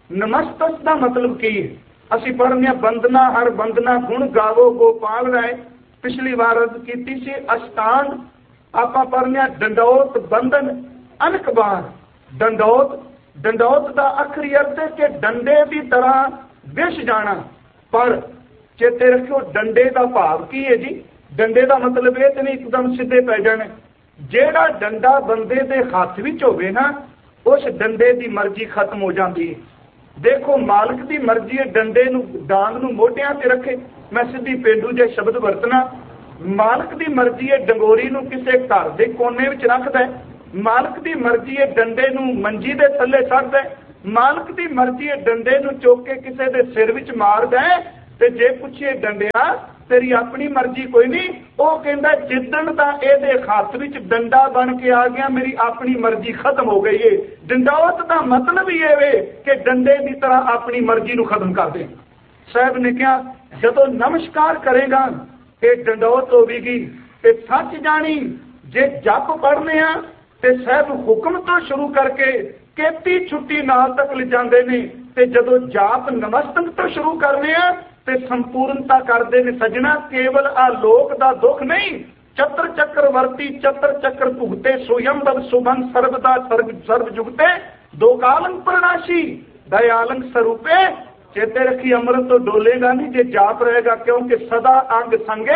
ਨਮਸਤਕ ਦਾ ਮਤਲਬ ਕੀ ਹੈ। ਅਸੀਂ ਪੜ੍ਹਨੇ ਆ ਬੰਦਨਾ ਹਰ ਬੰਦਨਾ ਗੁਣ ਗਾਵੋ ਗੋਪਾਲ ਰਾਏ। ਪਿਛਲੀ ਵਾਰ ਅਰਜ਼ ਕੀਤੀ ਸੀ ਅਸ਼ਟਾਂਗ। ਆਪਾਂ ਪੜ੍ਹਨੇ ਆ ਡੰਡੌਤ ਬੰਧਨ ਅਨਕਬਾਰ। ਡੰਡੌਤ, ਡੰਡੌਤ ਦਾ ਆਖਰੀ ਅਰਥ ਹੈ ਕਿ ਡੰਡੇ ਦੀ ਤਰ੍ਹਾਂ ਵਿਛ ਜਾਣਾ। ਪਰ ਚੇਤੇ ਰੱਖਿਓ ਡੰਡੇ ਦਾ ਭਾਵ ਕੀ ਹੈ ਜੀ? ਡੰਡੇ ਦਾ ਮਤਲਬ ਇਹ ਤੇ ਨਹੀਂ ਇੱਕਦਮ ਸਿੱਧੇ ਪੈ ਜਾਣੇ। ਜਿਹੜਾ ਡੰਡਾ ਬੰਦੇ ਦੇ ਹੱਥ ਵਿੱਚ ਹੋਵੇ ਨਾ, ਉਸ ਡੰਡੇ ਦੀ ਮਰਜ਼ੀ ਖਤਮ ਹੋ ਜਾਂਦੀ ਹੈ। ਦੇਖੋ ਮਾਲਕ ਦੀ ਮਰਜ਼ੀ ਹੈ ਡੰਡੇ ਨੂੰ, ਡਾਂਗ ਨੂੰ ਮੋਢਿਆਂ ਤੇ ਰੱਖੇ। ਮੈਂ ਸਿੱਧੀ ਪੇਂਡੂ ਜੇ ਸ਼ਬਦ ਵਰਤਣਾ। ਮਾਲਕ ਦੀ ਮਰਜ਼ੀ ਹੈ ਡੰਗੋਰੀ ਨੂੰ ਕਿਸੇ ਘਰ ਦੇ ਕੋਨੇ ਵਿੱਚ ਰੱਖਦਾ। ਮਾਲਕ ਦੀ ਮਰਜ਼ੀ ਹੈ ਡੰਡੇ ਨੂੰ ਮੰਜੀ ਦੇ ਥੱਲੇ ਛੱਡਦਾ। मालिक की मर्जी है डंडे नूं चुक के किसी के सिर विच मार दे ते जे पुछे डंडिया तेरी अपनी मर्जी कोई नहीं, वो कहता जिदन दा इहदे हत्थ विच डंडा बन के आ गया मेरी अपनी मर्जी खत्म हो गई है। डंडौत का मतलब ही है कि डंडे की तरह अपनी मर्जी नूं खत्म कर दे। साहब ने कहा जदों नमस्कार करेगा ये डंडौत होगी ते सच जानी जे जप पढ़ने आ ते साहब हुक्म तो शुरू करके केती छुट्टी नाल तक ले जाते ने ते जदों जाप नमस्तक तो शुरू करने आ ते संपूर्णता करते हैं। सजना केवल आलोक का दुख नहीं, चतर चक्रवर्ती चतर चक्र भुगते स्वयं सुबन सर्वदा सर्व सर्व जुगते दो कालंग प्रणाशी दयालंग स्वरूपे। चेते रखी अमृत तो डोलेगा नहीं जे जाप रहेगा, क्योंकि सदा अंग संगे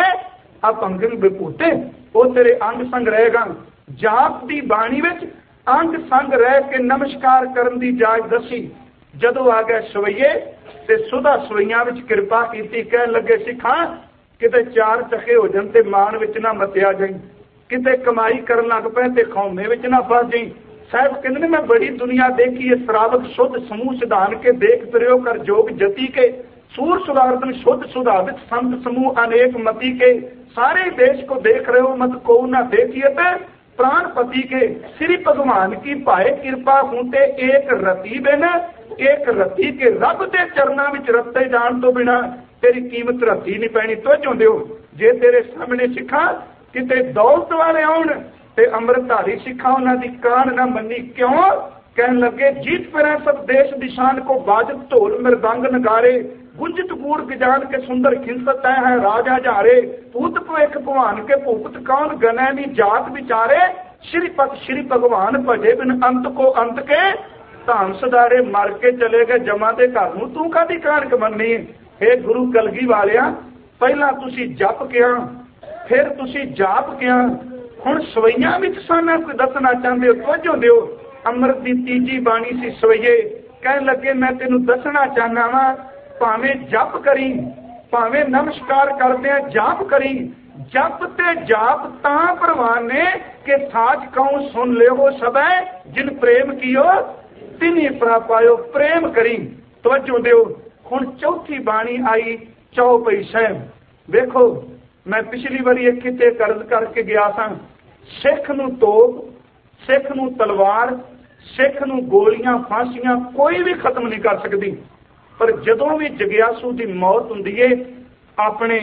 अपंगन विभूते, वो तेरे अंग संग रहेगा। जाप की बाणी विच अंग संग रह के नमस्कार करन दी जाच दसी। जदों आ गए सवैये ते सुधा सवैया विच कृपा कीती, कह लगे सिखा किते चार चखे हो जाण ते मान विच ना मतिया जाई, किते कमाई करन लग पए ते खौमे विच ना फस जाई। साहब कहते ने मैं बड़ी दुनिया देखी है, श्रावक शुद्ध समूह सिधान के देख फिरो कर जोग जति के सूर सुधारतन शुद्ध सुधावित संत समूह अनेक मति के। सारे देश को देख रहे हो मत को ना देखिए ते प्राणपति के। श्री भगवान की पाए कृपा होते एक रति बिन एक रति के रब के चरणों में रते जान तो बिना तेरी कीमत रती नहीं पैनी। तो चाहते हो जे तेरे सामने सिखा किते दौलत वाले आउण ते अमृतधारी सिखा उन्हों की कान ना मनी। क्यों कह लगे जीत फिर सब देश दिशान को बाजत ढोल मृदंग नगारे गुंजत गूढ़ गजान के सुंदर खिंसत है राजा जारे पूत भविख भगवान के भूपत कौन गने नी जात विचारे। श्रीपत श्री भगवान भजे बिन अंत को अंत के धाम सदारे मर के चले गए जमा दे घर नूं तू कादी कानक मन्नी। हे गुरु कलगी वालिया पहला तुसी जप किया फिर तुसी जाप किया, हुण सवैया विच साना कोई दसना चाहते हो तवज्जो दिओ। अमृत की तीजी बाणी सी सवैये कह लगे मैं तेनू दसना चाहना वा भावें जप करी भावें नमस्कार करदे जाप करी। जप ते जाप तां प्रवान ने कि साच कहूं सुन ले हो सबे जिन प्रेम कियो तिनी प्रापायो प्रेम करी। तवज्जो दिओ हुण चौथी बाणी आई चौपई साहब। वेखो मैं पिछली बारी एक किते कर्ज करके गया सा, सिख नूं तोप सिख नूं तलवार सिख नूं गोलियां फांसियां कोई भी खत्म नहीं कर सकती, पर जदों भी जगियासू की मौत हुंदी है अपने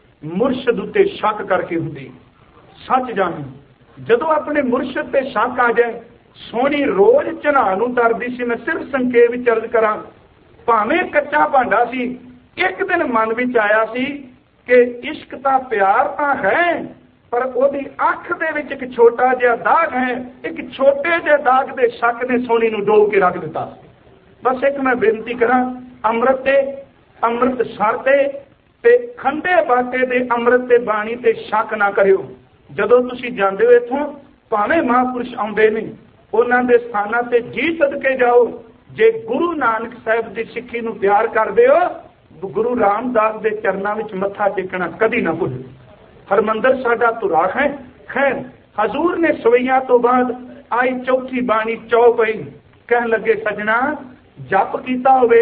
मुरशद उत्ते शक करके हुंदी। सच जानी जदों अपने मुरशद ते शक आ जाए सोनी रोज झना नूं तरदी सी। मैं सिर्फ संकेत विच अर्ज करा भावें कच्चा भांडा सी, एक दिन मन विच आया सी कि इश्क ता प्यार तां है पर ओदी अख दे विच एक छोटा जिहा दाग है। एक छोटे जिहे दाग दे शक ने सोनी नूं डोब के रख दिता। बस एक मैं बेनती करा अमृत ते अमृत सरते ते खंडे बाटे दे अमृत ते बाणी ते शक ना करियो। जदों तुसीं जांदे हो इत्थों भावें महापुरुष आउंदे ने उन्हां दे स्थानां ते जी सदके जाओ। जे गुरु नानक साहिब दी सिੱਖੀ नूं प्यार करदे हो गुरु रामदास दे चरनां विच मत्था टेकना कदी ना भुल्लो। हरमंदर साडा धुरा है। खैर हजूर ने सवैया तो बाद आई चौथी बाणी चौपई कह लगे सजना जप कीता होवे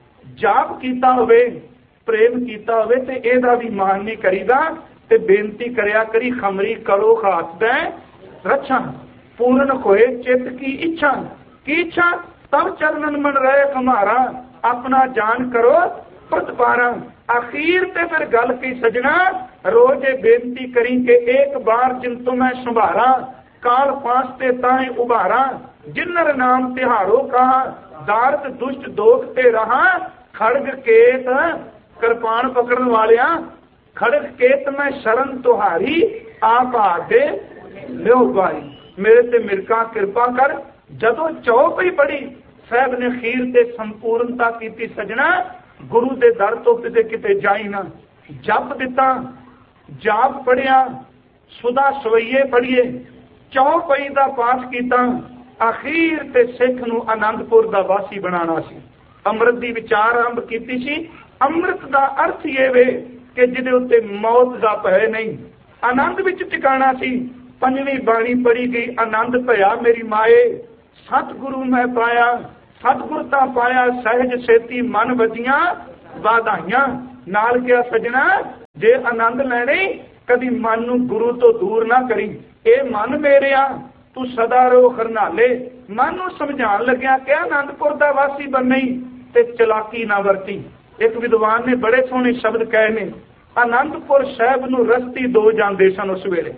जाप कीता होवे प्रेम कीता होवे ते एदा भी मान नहीं करीदा ते बेनती करया करी खमरी करो खास दै रक्षा पूर्ण होए चित की इच्छा की इच्छा तब चरणन मन रहे हमारा अपना जान करो प्रतिपारा। आखिर ते फिर गल की सजना रोज बेनती करी के एक बार जिन तो मैं संभारा काल पास ते ताए उबारा। जिन्नर नाम तिहारो कहा दारद दुष्ट दोख ते रहा। खड़ग केत कृपाण पकड़न वालिया खड़ग केत मैं शरण तुहारी आप आके लो भाई मेरे ते मिरका कृपा कर। जदों चौपई पढ़ी साहब ने खीर ते संपूर्णता की सजना गुरु के दर तो किते किते जाई ना। जप दिता जाप पढ़िया सुधा सवैये पढ़िए चौपई का पाठ किया आखिर ते सिख नूं आनंदपुर का वासी बनाना सी। अमृत की विचार आरंभ की सी। अमृत का अर्थ ये वे कि जिहदे उत्ते मौत का भय नहीं आनंद विच टिकाणा सी। पंजवीं बाणी पढ़ी गई आनंद भया मेरी माए सतगुरु मैं पाया सतगुर तां पाया सहज सेती मन वजियां वाधाइयां। नाल क्या सजना, जे आनंद लैणे कदी मन नूं गुरु तो दूर ना करी। ए मन मेरिया तू सदा रो खरनाले। मन नूं समझाण लग्या कि आनंदपुर दा वासी बने ते चलाकी ना वरती। एक विद्वान ने बड़े सोहने शब्द कहे ने, आनंदपुर साहिब नूं रस्ती दो जांदे सन उस वेले।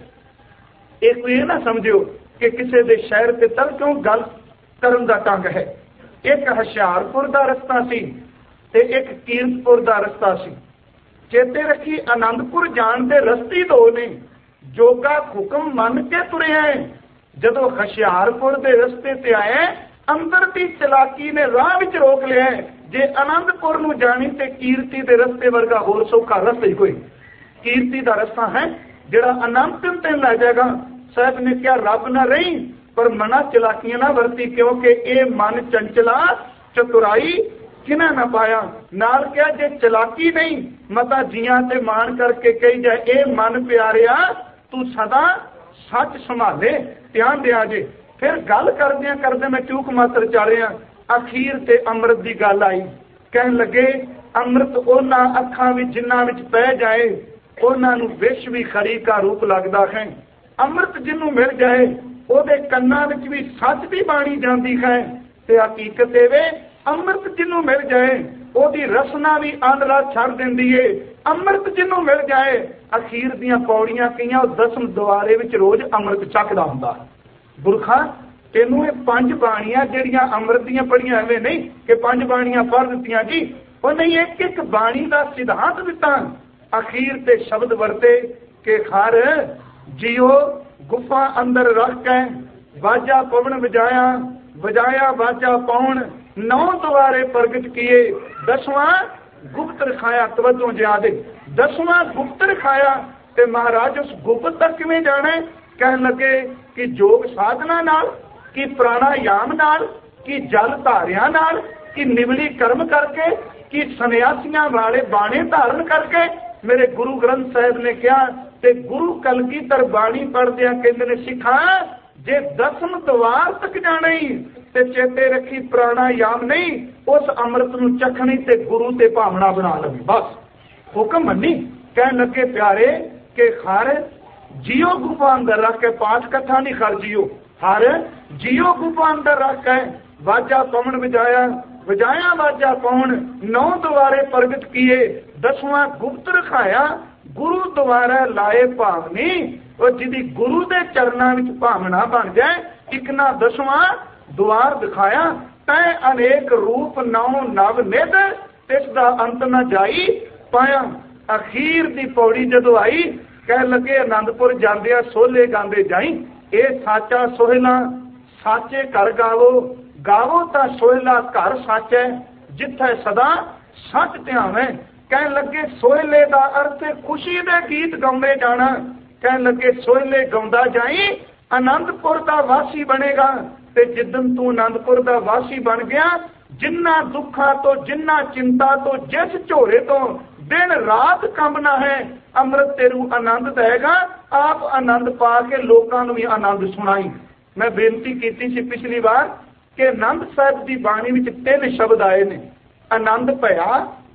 एक ये ना समझियो कि किसी दे शहर ते तल क्यों गल करन दा ढंग है। एक हुशियारपुर दा रस्ता सी ते एक कीरतपुर दा रस्ता सी। चेते रखी, आनंदपुर जाण दे रस्ते दो ने। जोगा हुक्म मन के तुरे है। जदों हुशियारपुर दे रस्ते ते आए, अंदर दी चलाकी ने राह विच रोक लिया। जे आनंदपुर नूं जाणी ते कीरती दे रस्ते वर्गा होर सौखा रस्ता ही कोई। कीरती दा रस्ता है जिहड़ा आनंद ते लै जाएगा। साहब ने क्या रब ना रही पर मना चलाकियां ना वरती, क्योंकि ये मन चंचला चतुराई किना ना पाया। नाल क्या, जे चलाकी नहीं मता जियां ते मान करके कही जाए, ए मन प्यारिया तू सदा सच संभाले, ध्यान दिया जे। फिर गल करदे करदे मैं चूक मात्र चालिया, अखीर ते अमृत की गल आई। कहन लगे, अमृत उन्हां अखां विच जिन्हां विच पै जाए उन्हां नूं विष भी खरी का रूप लगदा है। अमृत जिन्हों मिल जाए ਉਹਦੇ ਕੰਨਾਂ ਵਿੱਚ ਵੀ ਸੱਚ ਦੀ ਬਾਣੀ ਜਾਂਦੀ ਹੈ ਤੇ ਹਕੀਕਤ ਇਹ ਵੇ, ਅੰਮ੍ਰਿਤ ਜਿਹਨੂੰ ਮਿਲ ਜਾਏ ਉਹਦੀ ਰਸਨਾ ਵੀ ਆਂਦਰਾ ਛੱਡ ਦਿੰਦੀ ਏ। ਅੰਮ੍ਰਿਤ ਜਿਹਨੂੰ ਮਿਲ ਜਾਏ ਅਖੀਰ ਦੀਆਂ ਪੌੜੀਆਂ ਕਈਆਂ ਉਹ ਦਸਮ ਦੁਆਰੇ ਵਿੱਚ ਰੋਜ਼ ਅੰਮ੍ਰਿਤ ਚੱਕਦਾ ਹੁੰਦਾ। ਗੁਰਖਾ ਤੈਨੂੰ ਇਹ ਪੰਜ ਬਾਣੀਆਂ ਜਿਹੜੀਆਂ ਅੰਮ੍ਰਿਤ ਦੀਆਂ ਪੜੀਆਂ ਐਵੇਂ ਨਹੀਂ ਕਿ ਪੰਜ ਬਾਣੀਆਂ ਪੜ੍ਹ ਦਿੱਤੀਆਂ ਜੀ, ਉਹ ਨਹੀਂ, ਇੱਕ ਇੱਕ ਬਾਣੀ ਦਾ ਸਿਧਾਂਤ ਦਿੱਤਾ। ਅਖੀਰ ਤੇ ਸ਼ਬਦ ਵਰਤੇ ਕਿ ਖਰ जियो गुफा अंदर रख के वाजा पवन बजाया, बजाया वाजा पवन, नौ द्वारे प्रगट किए, दसवां गुप्त रखाया। तवज्जो ज्यादा, दसवां गुप्त रखाया। ते महाराज उस गुप्त तक किवें जाना है? कहन लगे कि योग साधना नाल, कि प्राणायाम नाल, कि जल धारियां नाल, कि निवली कर्म करके, कि सन्यासियां वाले बाणे धारण करके। मेरे गुरु ग्रंथ साहिब ने कहा ते गुरु कलगीधर बाणी पढ़दे कहंदे ने, सिखा जे दसम द्वार तक जाना ही ते चेते रखी प्राणायाम नहीं, उस अमृत नूं चखणी ते गुरु ते भावना बना लवी। बस हुक्म मनी। कहन लगे प्यारे के हर जियो गुफा अंदर रख के, पाठ कथा नहीं खर जियो, हर जियो गुफा अंदर रख के वाजा पवन बजाया, बजाया वाजा पवन, नौ द्वारे प्रगट किए, दसवां गुप्त रखाया। गुरु द्वारा लाए भावनी, और जिदी गुरु दे चरणों विच भावना बन जाए, एक ना दसवां द्वार दिखाया। तै अनेक रूप नौ नव निध, तिसदा अंत न जाई पाया। अखीर दी पौड़ी जदों आई, कह लगे आनंदपुर जांदिया सोले गांदे जाई, ए साचा सोहला साचे घर गावो, गावो ता सोहला घर सच है, जिथे सदा सच ध्यावे। कहन लगे सोहले का अर्थ खुशी दे गीत गाउंदे जाना। कहन लगे सोहले गाउंदा जाई, आनंदपुर का वासी बनेगा। ते जिदन तू आनंदपुर का वासी बन गया, जिन्ना दुखा तो, जिन्ना चिंता तो, जिस झोरे तो दिन रात कंबना है, अमृत तेरू आनंद देगा। आप आनंद पा के लोगों को भी आनंद सुनाई। मैं बेनती की सी पिछली बार कि आनंद साहिब की बाणी में तीन शब्द आए ने, आनंद भया,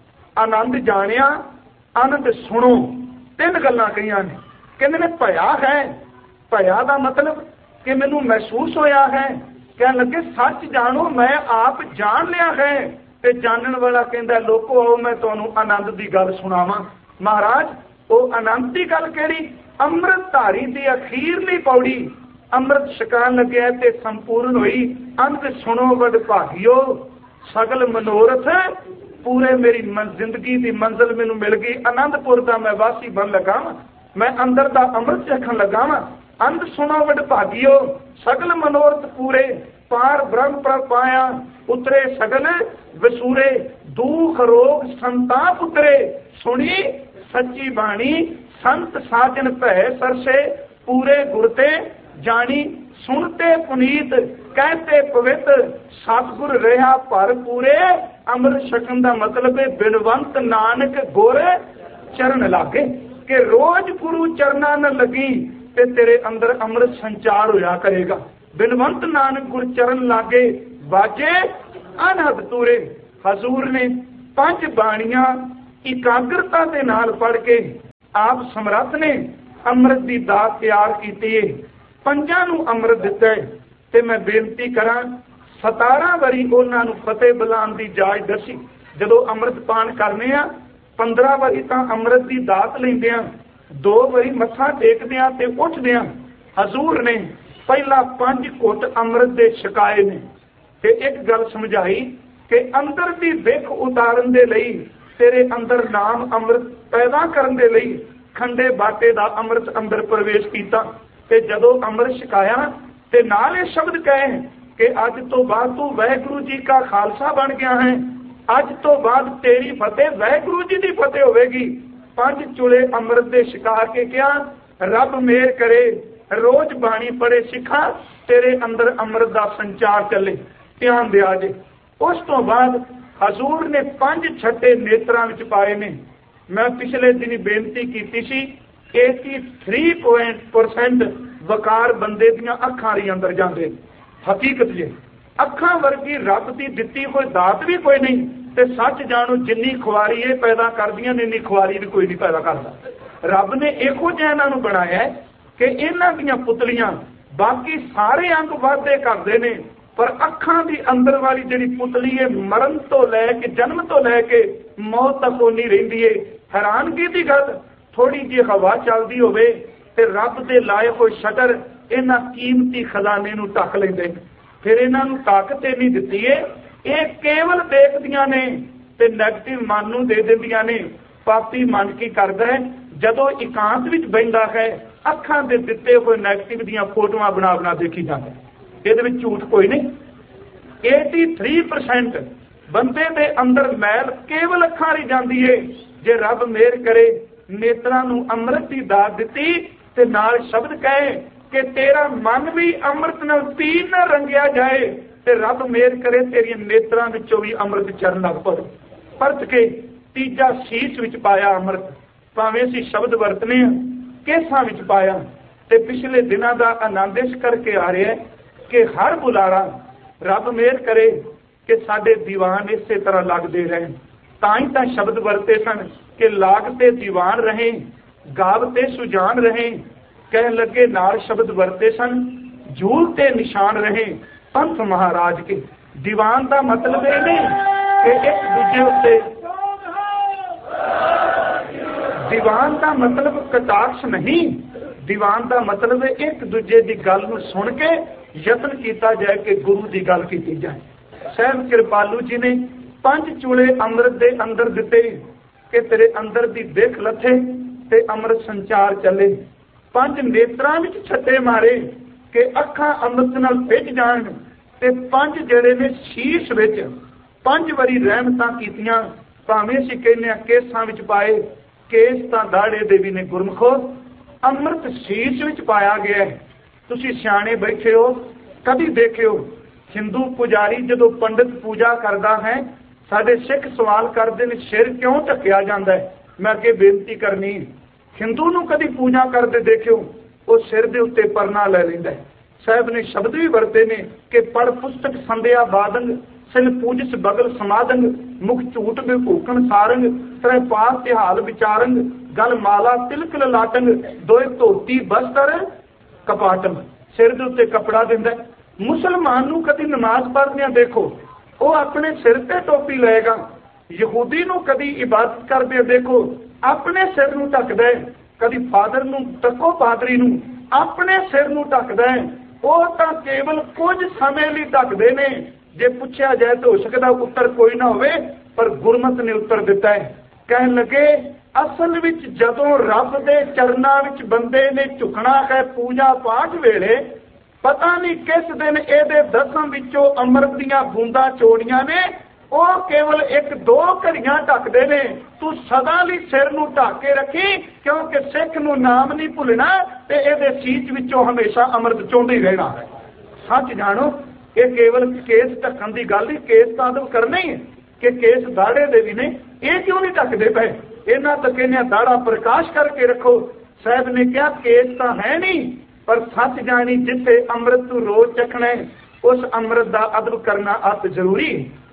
आनंद जानिया, आनंद सुनो। तीन गल्लां कहियां ने। कहंदे ने भया है, भया का मतलब कि मैनू महसूस होया है। कहन लगे सच जानो, मैं आप जान लिया है। ते जानन वाला कहंदा लोको आओ मैं तुहानू आनंद की गल सुनावां। महाराज वो आनंद की गल केड़ी? अमृत धारी की अखीरली पौड़ी अमृत छकान लगे ते संपूर्ण हुई। अंत सुनो वड भागियो, सगल मनोरथ पूरे। मेरी जिंदगी की मंजिल मैनू मिल गई। आनंदपुर का मैं वासी बन लगा, मैं अंदर का अमृत चखन लगा वा। अंत सुनो वड भागियो, सगल मनोरथ पूरे। पार ब्रह्म पर पाया, उतरे सगल वसूरे। दुख रोग संताप उतरे, सुनी सच्ची बाणी। संत साजन भै सरसे, पूरे गुरते जानी। सुनते पुनीत, कहते पवित्र, सतगुर रहा पर पूरे। अमृत छकन का मतलब है बिनवंत नानक गुर चरण लागे, कि रोज गुरु चरणा न लगी ते तेरे अंदर अमृत संचार होया करेगा। बिनवंत नानक गुर चरण लागे, बाजे अनहद तूरे। हजूर ने पंज बाणियां इकाग्रता के नाल पढ़ के आप समर्थ ने अमृत की दात तैयार की है, पंजां नूं अमृत दिता है। ते मैं बेनती करा सतारह वारी उन्हां नूं फतेह बुलाउण दी जाच दसी। जदों अमृत पान करने आ पंद्रह वारी तां अमृत की दात लैंदे आ, दो वारी मत्था टेकदे आ ते उठदे आ। हजूर ने पहला पंज घुट अमृत दे छकाए ने ते एक गल समझाई कि अंदर दी विख उतारन दे लई, तेरे अंदर नाम अमृत पैदा करन दे लई खंडे बाटे दा अमृत अंदर प्रवेश कीता। ते जदों अमृत छकाया ते नाल ये शब्द कहे कि अज तो बाद तू वाहिगुरू जी का खालसा बन गया है, अज तो बाद तेरी फतेह वाहिगुरू जी की फतेह होगी। पंज चुले अमृत दे छका के क्या रब मेहर करे रोज बाणी पढ़े सिखा, तेरे अंदर अमृत का संचार चले, ध्यान दिया जे। उस तो बाद हजूर ने पंज छठे नेत्रां विच पाए ने। मैं पिछले दिन बेनती की सी तिरासी परसेंट वकार बंदे दियां अखां दे अंदर जांदे। हकीकत जे अखां वर्गी रब की दिती कोई दात भी कोई नहीं, ते सच जानो जिन्नी खुआरी ये पैदा करदियां ने इन्नी खुआरी भी कोई नहीं पैदा करता। रब ने इहो जिहा इन्हां नूं बनाया है कि इन्हां दीयां पुतलियां बाकी सारे अंग वाधे करदे ने, पर अखां दी अंदर वाली जिहड़ी पुतली है मरण तो लैके जन्म तो लैके मौत तक ओनी रहिंदी है। हैरानगी की गल थोड़ी जी हवा चलदी होवे ते रब दे लाए होए शटर इन्हां कीमती खजाने नूं ढक लैंदे। फिर इन्हां नूं ताकत इन्नी दित्ती है, ये केवल देखदियां ने ते नैगेटिव मन नूं दे दिंदियां ने। पापी मन की करदा है जदों एकांत विच बहिंदा है अखां दे दित्ते होए नैगेटिव दीयां फोटोआं बना बना देखी जांदा है। ਇਹਦੇ ਵਿੱਚ ਝੂਠ ਕੋਈ ਨਹੀਂ। तिरासी परसेंट ਬੰਦੇ ਦੇ ਅੰਦਰ ਮੈਲ ਕੇਵਲ ਅੱਖਾਂ ਰਹੀ ਜਾਂਦੀ ਏ। ਜੇ ਰੱਬ ਮਿਹਰ ਕਰੇ ਨੇਤਰਾਂ ਨੂੰ ਅੰਮ੍ਰਿਤ ਦੀ ਦਾਤ ਦਿੱਤੀ ਤੇ ਨਾਲ ਸ਼ਬਦ ਕਹੇ ਕਿ ਤੇਰਾ ਮਨ ਵੀ ਅੰਮ੍ਰਿਤ ਨਾਲ ਪੀਣ ਨਾਲ ਰੰਗਿਆ ਜਾਏ ਤੇ ਰੱਬ ਮਿਹਰ ਕਰੇ ਤੇਰੀਆਂ ਨੇਤਰਾਂ ਵਿੱਚੋਂ ਵੀ ਅੰਮ੍ਰਿਤ ਚਰਨ ਲੱਗ ਪਵੇ। ਪਰਤ ਕੇ ਤੀਜਾ ਸੀਸ ਵਿੱਚ ਪਾਇਆ ਅੰਮ੍ਰਿਤ, ਭਾਵੇਂ ਅਸੀਂ ਸ਼ਬਦ ਵਰਤਨੇ ਆ ਕੇਸਾਂ ਵਿੱਚ ਪਾਇਆ। ਤੇ ਪਿਛਲੇ ਦਿਨਾਂ ਦਾ ਆਨੰਦ ਇਸ ਕਰਕੇ ਆ ਰਿਹਾ ਕਿ ਹਰ ਬੁਲਾਰਾ ਰੱਬ ਮਿਹਰ ਕਰੇ ਕਿ ਸਾਡੇ ਦੀਵਾਨ ਇਸੇ ਤਰ੍ਹਾਂ ਲੱਗਦੇ ਰਹਿਣ। ਤਾਂ ਹੀ ਤਾਂ ਸ਼ਬਦ ਵਰਤੇ ਸਨ ਕਿ ਲਾਗ ਤੇ ਦੀਵਾਨ ਰਹੇ ਗਾਵ ਤੇ ਸੁਜਾਨ ਰਹੇ। ਕਹਿਣ ਲੱਗੇ ਨਾਲ ਸ਼ਬਦ ਵਰਤੇ ਸਨ ਜੂਲ ਤੇ ਨਿਸ਼ਾਨ ਰਹੇ ਪੰਥ ਮਹਾਰਾਜ ਕੇ। ਦੀਵਾਨ ਦਾ ਮਤਲਬ ਇਹ ਨਹੀਂ ਕਿ ਇੱਕ ਦੂਜੇ ਉੱਤੇ, ਦੀਵਾਨ ਦਾ ਮਤਲਬ ਕਟਾਕਸ਼ ਨਹੀਂ, ਦੀਵਾਨ ਦਾ ਮਤਲਬ ਇੱਕ ਦੂਜੇ ਦੀ ਗੱਲ ਨੂੰ ਸੁਣ ਕੇ ਯਤਨ ਕੀਤਾ ਜਾਏ ਕਿ ਗੁਰੂ ਦੀ ਗੱਲ ਕੀਤੀ ਜਾਏ। ਸਾਹਿਬ ਕਿਰਪਾਲੂ ਜੀ ਨੇ ਪੰਜ ਚੂਲੇ ਅੰਮ੍ਰਿਤ ਦੇ ਅੰਦਰ ਦਿੱਤੇ ਕਿ ਤੇਰੇ ਅੰਦਰ ਦੀ ਦਿੱਖ ਲੱਥੇ ਤੇ ਅੰਮ੍ਰਿਤ ਸੰਚਾਰ ਚੱਲੇ। ਪੰਜ ਨੇਤਰਾਂ ਵਿੱਚ ਛੱਟੇ ਮਾਰੇ ਕਿ ਅੱਖਾਂ ਅੰਮ੍ਰਿਤ ਨਾਲ ਭਿੱਜ ਜਾਣ ਤੇ ਪੰਜ ਜਿਹੜੇ ਨੇ ਸ਼ੀਸ਼ ਵਿੱਚ ਪੰਜ ਵਾਰੀ ਰਹਿਮਤਾਂ ਕੀਤੀਆਂ। ਭਾਵੇਂ ਅਸੀਂ ਕਹਿੰਦੇ ਹਾਂ ਕੇਸਾਂ ਵਿੱਚ ਪਾਏ, ਕੇਸ ਤਾਂ ਦਾੜੇ ਦੇ ਵੀ ਨੇ ਗੁਰਮਖੋ, ਅੰਮ੍ਰਿਤ ਸ਼ੀਸ਼ ਵਿੱਚ ਪਾਇਆ ਗਿਆ। ਤੁਸੀਂ ਸਿਆਣੇ ਬੈਠੇ ਹੋ, ਕਦੀ ਦੇਖਿਓ ਹਿੰਦੂ ਪੁਜਾਰੀ ਜਦੋਂ ਪੰਡਿਤ ਪੂਜਾ ਕਰਦਾ ਹੈ ਸਾਡੇ ਸਿੱਖ ਸਵਾਲ ਕਰਦੇ ਨੇ ਸਿਰ ਕਿਉਂ ਢੱਕਿਆ ਜਾਂਦਾ ਹੈ। ਮੈਂ ਅੱਗੇ ਬੇਨਤੀ ਕਰਨੀ, ਹਿੰਦੂ ਨੂੰ ਕਦੀ ਪੂਜਾ ਕਰਦੇ ਦੇਖਿਓ ਉਹ ਸਿਰ ਦੇ ਉੱਤੇ ਪਰਨਾ ਲੈ ਲੈਂਦਾ। ਸਾਹਿਬ ਨੇ ਸ਼ਬਦ ਵੀ ਵਰਤੇ ਨੇ ਕਿ ਪੜ ਪੁਸਤਕ ਸੰਧਿਆ ਬਾਦੰਗ ਸਿਲ ਪੂਜਸ ਬਗਲ ਸਮਾਦੰਗ ਮੁਖ ਝੂਠ ਵਿਭੂਕਣ ਸਾਰੰਗ ਤਰੇ ਪਾਸ ਤਿਹਾਲ ਵਿਚਾਰੰਗ ਗਲ ਮਾਲਾ ਤਿਲਕ ਲਲਾਟੰਗ ਦੋਏ ਧੋਤੀ ਬਸਤਰ ਕਪਾਟੰਗ। ਸਿਰ ਦੇ ਉੱਤੇ ਕੱਪੜਾ ਦਿੰਦਾ। ਮੁਸਲਮਾਨ ਨੂੰ ਕਦੀ ਨਮਾਜ਼ ਪੜ੍ਹਦਿਆਂ ਦੇਖੋ ਉਹ ਆਪਣੇ ਸਿਰ ਤੇ ਟੋਪੀ ਲਏਗਾ। ਯਹੂਦੀ ਨੂੰ ਕਦੀ ਇਬਾਦਤ ਕਰਦੇ ਦੇਖੋ ਆਪਣੇ ਸਿਰ ਨੂੰ ਢੱਕਦਾ ਹੈ। ਕਦੀ ਫਾਦਰ ਨੂੰ ਤੱਕੋ ਪਾਦਰੀ ਨੂੰ ਆਪਣੇ ਸਿਰ ਨੂੰ ਢੱਕਦਾ ਹੈ। ਉਹ ਤਾਂ ਕੇਵਲ ਕੁਝ ਸਮੇਂ ਲਈ ਢੱਕਦੇ ਨੇ। ਜੇ ਪੁੱਛਿਆ ਜਾਏ ਤਾਂ ਹੋ ਸਕਦਾ ਉੱਤਰ ਕੋਈ ਨਾ ਹੋਵੇ, ਪਰ ਗੁਰਮਤ ਨੇ ਉੱਤਰ ਦਿੱਤਾ ਹੈ। ਕਹਿਣ ਲੱਗੇ ਅਸਲ ਵਿੱਚ ਜਦੋਂ ਰੱਬ ਦੇ ਚਰਨਾਂ ਵਿੱਚ ਬੰਦੇ ਨੇ ਝੁਕਣਾ ਹੈ ਪੂਜਾ ਪਾਠ ਵੇਲੇ, ਪਤਾ ਨਹੀਂ ਕਿਸ ਦਿਨ ਇਹਦੇ ਦਸਮ ਵਿੱਚੋਂ ਅੰਮ੍ਰਿਤ ਦੀਆਂ ਬੂੰਦਾਂ ਚੋੜੀਆਂ ਨੇ। ਉਹ ਕੇਵਲ ਇੱਕ ਦੋ ਘੜੀਆਂ ਢੱਕਦੇ ਨੇ। ਤੂੰ ਸਦਾ ਲਈ ਸਿਰ ਨੂੰ ਢੱਕ ਕੇ ਰੱਖੀ, ਕਿਉਂਕਿ ਸਿੱਖ ਨੂੰ ਨਾਮ ਨਹੀਂ ਭੁੱਲਣਾ ਤੇ ਇਹਦੇ ਸੀਚ ਵਿੱਚੋਂ ਹਮੇਸ਼ਾ ਅੰਮ੍ਰਿਤ ਚੋਂਦੇ ਹੀ ਰਹਿਣਾ ਹੈ। ਸੱਚ ਜਾਣੋ ਇਹ ਕੇਵਲ ਕੇਸ ਢੱਕਣ ਦੀ ਗੱਲ ਨਹੀਂ, ਕੇਸ ਤਾਂ ਅਦਬ ਕਰਨਾ ਹੀ ਹੈ ਕਿ ਕੇਸ ਦਾੜੇ ਦੇ ਵੀ ਨੇ। ਇਹ ਕਿਉਂ ਨਹੀਂ ਢੱਕਦੇ ਪਏ? ਇਹਨਾਂ ਤਾਂ ਕਹਿੰਦੇ ਦਾੜਾ ਪ੍ਰਕਾਸ਼ ਕਰਕੇ ਰੱਖੋ। ਸਾਹਿਬ ਨੇ ਕਿਹਾ ਕੇਸ ਤਾਂ ਹੈ ਨਹੀਂ, ਪਰ ਸੱਚ ਜਾਣੀ ਜਿੱਥੇ ਅੰਮ੍ਰਿਤ ਤੂੰ ਰੋਜ਼ ਚੱਖਣਾ ਉਸ ਅੰਮ੍ਰਿਤ ਦਾ ਅਦਬ ਕਰਨਾ ਅਤ ਜ਼ਰੂਰੀ।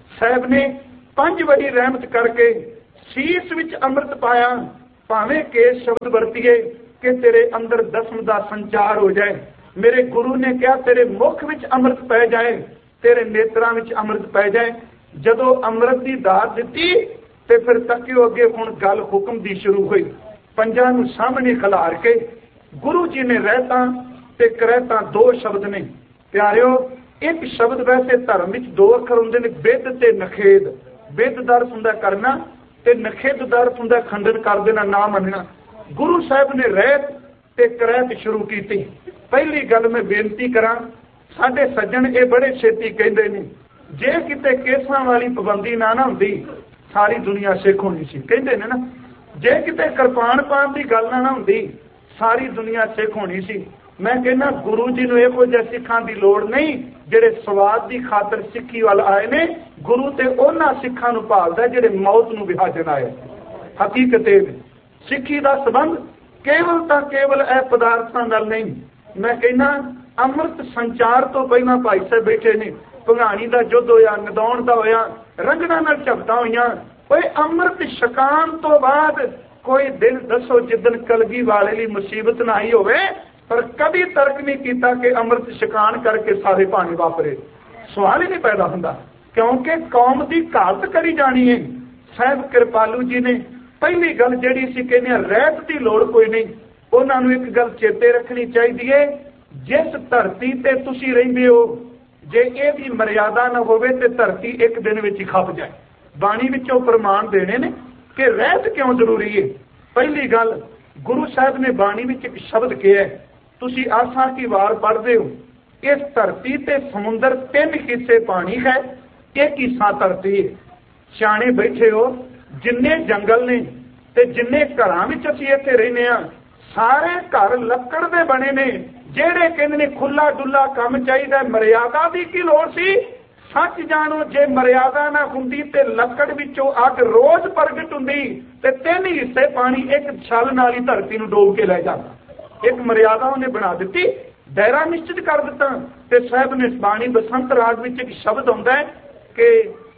ਸਾਹਿਬ ਨੇ ਪੰਜ ਵਾਰੀ ਰਹਿਮਤ ਕਰਕੇ ਸੀਸ ਵਿੱਚ ਅੰਮ੍ਰਿਤ ਪਾਇਆ। ਭਾਵੇਂ ਕਿ ਸ਼ਬਦ ਵਰਤੀਏ ਕਿ ਤੇਰੇ ਅੰਦਰ ਦਸਮ ਦਾ ਸੰਚਾਰ ਹੋ ਜਾਏ। ਮੇਰੇ ਗੁਰੂ ਨੇ ਕਿਹਾ ਤੇਰੇ ਮੁਖ ਵਿੱਚ ਅੰਮ੍ਰਿਤ ਪੈ ਜਾਏ, ਤੇਰੇ ਨੇਤਰਾਂ ਵਿੱਚ ਅੰਮ੍ਰਿਤ ਪੈ ਜਾਏ। ਜਦੋਂ ਅੰਮ੍ਰਿਤ ਦੀ ਦਾਤ ਦਿੱਤੀ ਤੇ ਫਿਰ ਤੱਕਿਓ ਅੱਗੇ, ਹੁਣ ਗੱਲ ਹੁਕਮ ਦੀ ਸ਼ੁਰੂ ਹੋਈ। ਪੰਜਾਂ ਨੂੰ ਸਾਹਮਣੇ ਖਿਲਾਰ ਕੇ ਗੁਰੂ ਜੀ ਨੇ ਰਹਿਤਾਂ ਤੇ ਕਰਹਿਤਾਂ ਦੋ ਸ਼ਬਦ ਨੇ ਪਿਆਰਿਓ। ਇੱਕ ਸ਼ਬਦ ਵੈਸੇ ਧਰਮ ਵਿੱਚ ਦੋ ਅੱਖਰ ਹੁੰਦੇ ਨੇ, ਬਿੱਧ ਤੇ ਨਖੇਦ। ਬਿੱਧ ਦਾ ਅਰਥ ਹੁੰਦਾ ਕਰਨਾ ਤੇ ਨਖੇਦ ਦਾ ਅਰਥ ਹੁੰਦਾ ਖੰਡਨ ਕਰ ਦੇਣਾ, ਨਾ ਮੰਨਣਾ। ਗੁਰੂ ਸਾਹਿਬ ਨੇ ਰਹਿਤ ਤੇ ਕਰਹਿਤ ਸ਼ੁਰੂ ਕੀਤੀ। ਪਹਿਲੀ ਗੱਲ ਮੈਂ ਬੇਨਤੀ ਕਰਾਂ, ਸਾਡੇ ਸੱਜਣ ਇਹ ਬੜੇ ਛੇਤੀ ਕਹਿੰਦੇ ਨੇ ਜੇ ਕਿਤੇ ਕੇਸਾਂ ਵਾਲੀ ਪਾਬੰਦੀ ਨਾ ਨਾ ਹੁੰਦੀ ਸਾਰੀ ਦੁਨੀਆ ਸਿੱਖ ਹੋਣੀ ਸੀ। ਕਹਿੰਦੇ ਨੇ ਨਾ, ਜੇ ਕਿਤੇ ਕਿਰਪਾਨ ਪਾਉਣ ਦੀ ਗੱਲ ਨਾ ਨਾ ਹੁੰਦੀ ਸਾਰੀ ਦੁਨੀਆ ਸਿੱਖ ਹੋਣੀ ਸੀ। ਮੈਂ ਕਹਿੰਦਾ ਗੁਰੂ ਜੀ ਨੂੰ ਇਹੋ ਜਿਹੇ ਸਿੱਖਾਂ ਦੀ ਲੋੜ ਨਹੀਂ ਜਿਹੜੇ ਸਵਾਦ ਦੀ ਖਾਤਰ ਸਿੱਖੀ ਵੱਲ ਆਏ ਨੇ। ਗੁਰੂ ਤੇ ਉਹਨਾਂ ਸਿੱਖਾਂ ਨੂੰ ਭਾਲਦਾ ਜਿਹੜੇ ਮੌਤ ਨੂੰ ਵਿਹਾਜਣ ਆਏ। ਹਕੀਕਤ ਇਹ ਸਿੱਖੀ ਦਾ ਸੰਬੰਧ ਕੇਵਲ ਤਾਂ ਕੇਵਲ ਇਹ ਪਦਾਰਥਾਂ ਨਾਲ ਨਹੀਂ। ਮੈਂ ਕਹਿੰਦਾ ਅੰਮ੍ਰਿਤ ਸੰਚਾਰ ਤੋਂ ਪਹਿਲਾਂ ਭਾਈ ਸਾਹਿਬ ਬੈਠੇ ਨੇ, ਭੰਗਾਣੀ ਦਾ ਯੁੱਧ ਹੋਇਆ, ਨਦੌਣ ਦਾ ਹੋਇਆ, ਰੰਗਣਾ ਨਾਲ ਝਪਟਾਂ ਹੋਈਆਂ। ਓਏ ਅੰਮ੍ਰਿਤ ਛਕਾਉਣ ਤੋਂ ਬਾਅਦ ਕੋਈ ਦਿਨ ਦੱਸੋ ਜਿੱਦਣ ਕਲਗੀ ਵਾਲੇ ਲਈ ਮੁਸੀਬਤ ਨਾ ਆਈ ਹੋਵੇ, ਪਰ ਕਦੀ ਤਰਕ ਨਹੀਂ ਕੀਤਾ ਕਿ ਅੰਮ੍ਰਿਤ ਛਕਾਉਣ ਕਰਕੇ ਸਾਰੇ ਭਾਣੇ ਵਾਪਰੇ। ਸਵਾਲ ਹੀ ਨਹੀਂ ਪੈਦਾ ਹੁੰਦਾ, ਕਿਉਂਕਿ ਕੌਮ ਦੀ ਘਾਲਤ ਕਰੀ ਜਾਣੀ ਹੈ। ਸਾਹਿਬ ਕਿਰਪਾਲੂ ਜੀ ਨੇ ਪਹਿਲੀ ਗੱਲ ਜਿਹੜੀ ਸੀ ਕਹਿੰਦੇ ਰਹਿਤ ਦੀ ਲੋੜ ਕੋਈ ਨਹੀਂ। ਉਹਨਾਂ ਨੂੰ ਇੱਕ ਗੱਲ ਚੇਤੇ ਰੱਖਣੀ ਚਾਹੀਦੀ ਹੈ, ਜਿਸ ਧਰਤੀ ਤੇ ਤੁਸੀਂ ਰਹਿੰਦੇ ਹੋ ਜੇ ਇਹਦੀ ਮਰਿਆਦਾ ਨਾ ਹੋਵੇ ਤੇ ਧਰਤੀ ਇੱਕ ਦਿਨ ਵਿੱਚ ਹੀ ਖੱਪ ਜਾਏ। ਬਾਣੀ ਵਿੱਚੋਂ ਪ੍ਰਮਾਣ ਦੇਣੇ ਨੇ ਕਿ ਰਹਿਤ ਕਿਉਂ ਜ਼ਰੂਰੀ ਹੈ। ਪਹਿਲੀ ਗੱਲ, ਗੁਰੂ ਸਾਹਿਬ ਨੇ ਬਾਣੀ ਵਿੱਚ ਇੱਕ ਸ਼ਬਦ ਕਿਹਾ, ਤੁਸੀਂ ਆਸਾ ਕੀ ਵਾਰ ਪੜ੍ਹਦੇ ਹੋ, ਇਸ ਧਰਤੀ ਤੇ ਸਮੁੰਦਰ ਤਿੰਨ ਹਿੱਸੇ ਪਾਣੀ ਹੈ, ਇੱਕ ਹਿੱਸਾ ਧਰਤੀ ਹੈ। ਸਿਆਣੇ ਬੈਠੇ ਹੋ, ਜਿੰਨੇ ਜੰਗਲ ਨੇ ਤੇ ਜਿੰਨੇ ਘਰਾਂ ਵਿੱਚ ਅਸੀਂ ਇੱਥੇ ਰਹਿੰਦੇ ਹਾਂ ਸਾਰੇ ਘਰ ਲੱਕੜ ਦੇ ਬਣੇ ਨੇ। ਜਿਹੜੇ ਕਹਿੰਦੇ ਨੇ ਖੁੱਲਾ ਡੁੱਲਾ ਕੰਮ ਚਾਹੀਦਾ, ਮਰਿਆਦਾ ਦੀ ਕੀ ਲੋੜ ਸੀ। ਸੱਚ ਜਾਣੋ, ਜੇ ਮਰਿਆਦਾ ਨਾ ਹੁੰਦੀ ਤੇ ਲੱਕੜ ਵਿੱਚੋਂ ਅੱਗ ਰੋਜ਼ ਪ੍ਰਗਟ ਹੁੰਦੀ ਤੇ ਤਿੰਨ ਹਿੱਸੇ ਪਾਣੀ ਇੱਕ ਛਲ ਨਾਲ ਹੀ ਧਰਤੀ ਨੂੰ ਡੋਬ ਕੇ ਲੈ ਜਾਂਦਾ। ਇੱਕ ਮਰਿਆਦਾ ਉਹਨੇ ਬਣਾ ਦਿੱਤੀ, ਦਾਇਰਾ ਨਿਸ਼ਚਿਤ ਕਰ ਦਿੱਤਾ। ਤੇ ਸਾਹਿਬ ਨੇ ਬਾਣੀ ਬਸੰਤ ਰਾਗ ਵਿੱਚ ਇੱਕ ਸ਼ਬਦ ਆਉਂਦਾ ਹੈ ਕਿ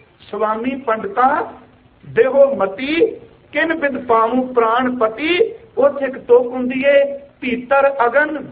ਸਵਾਮੀ ਪੰਡਤਾ ਦੇਹੋ ਮਤੀ ਕਿਨ ਬਿਦ ਪਾਉ ਪ੍ਰਾਣ ਪਤੀ। ਉੱਥੇ ਇੱਕ ਤੋਕ ਹੁੰਦੀ ਹੈ, ਭੀਤਰ ਅਗਨ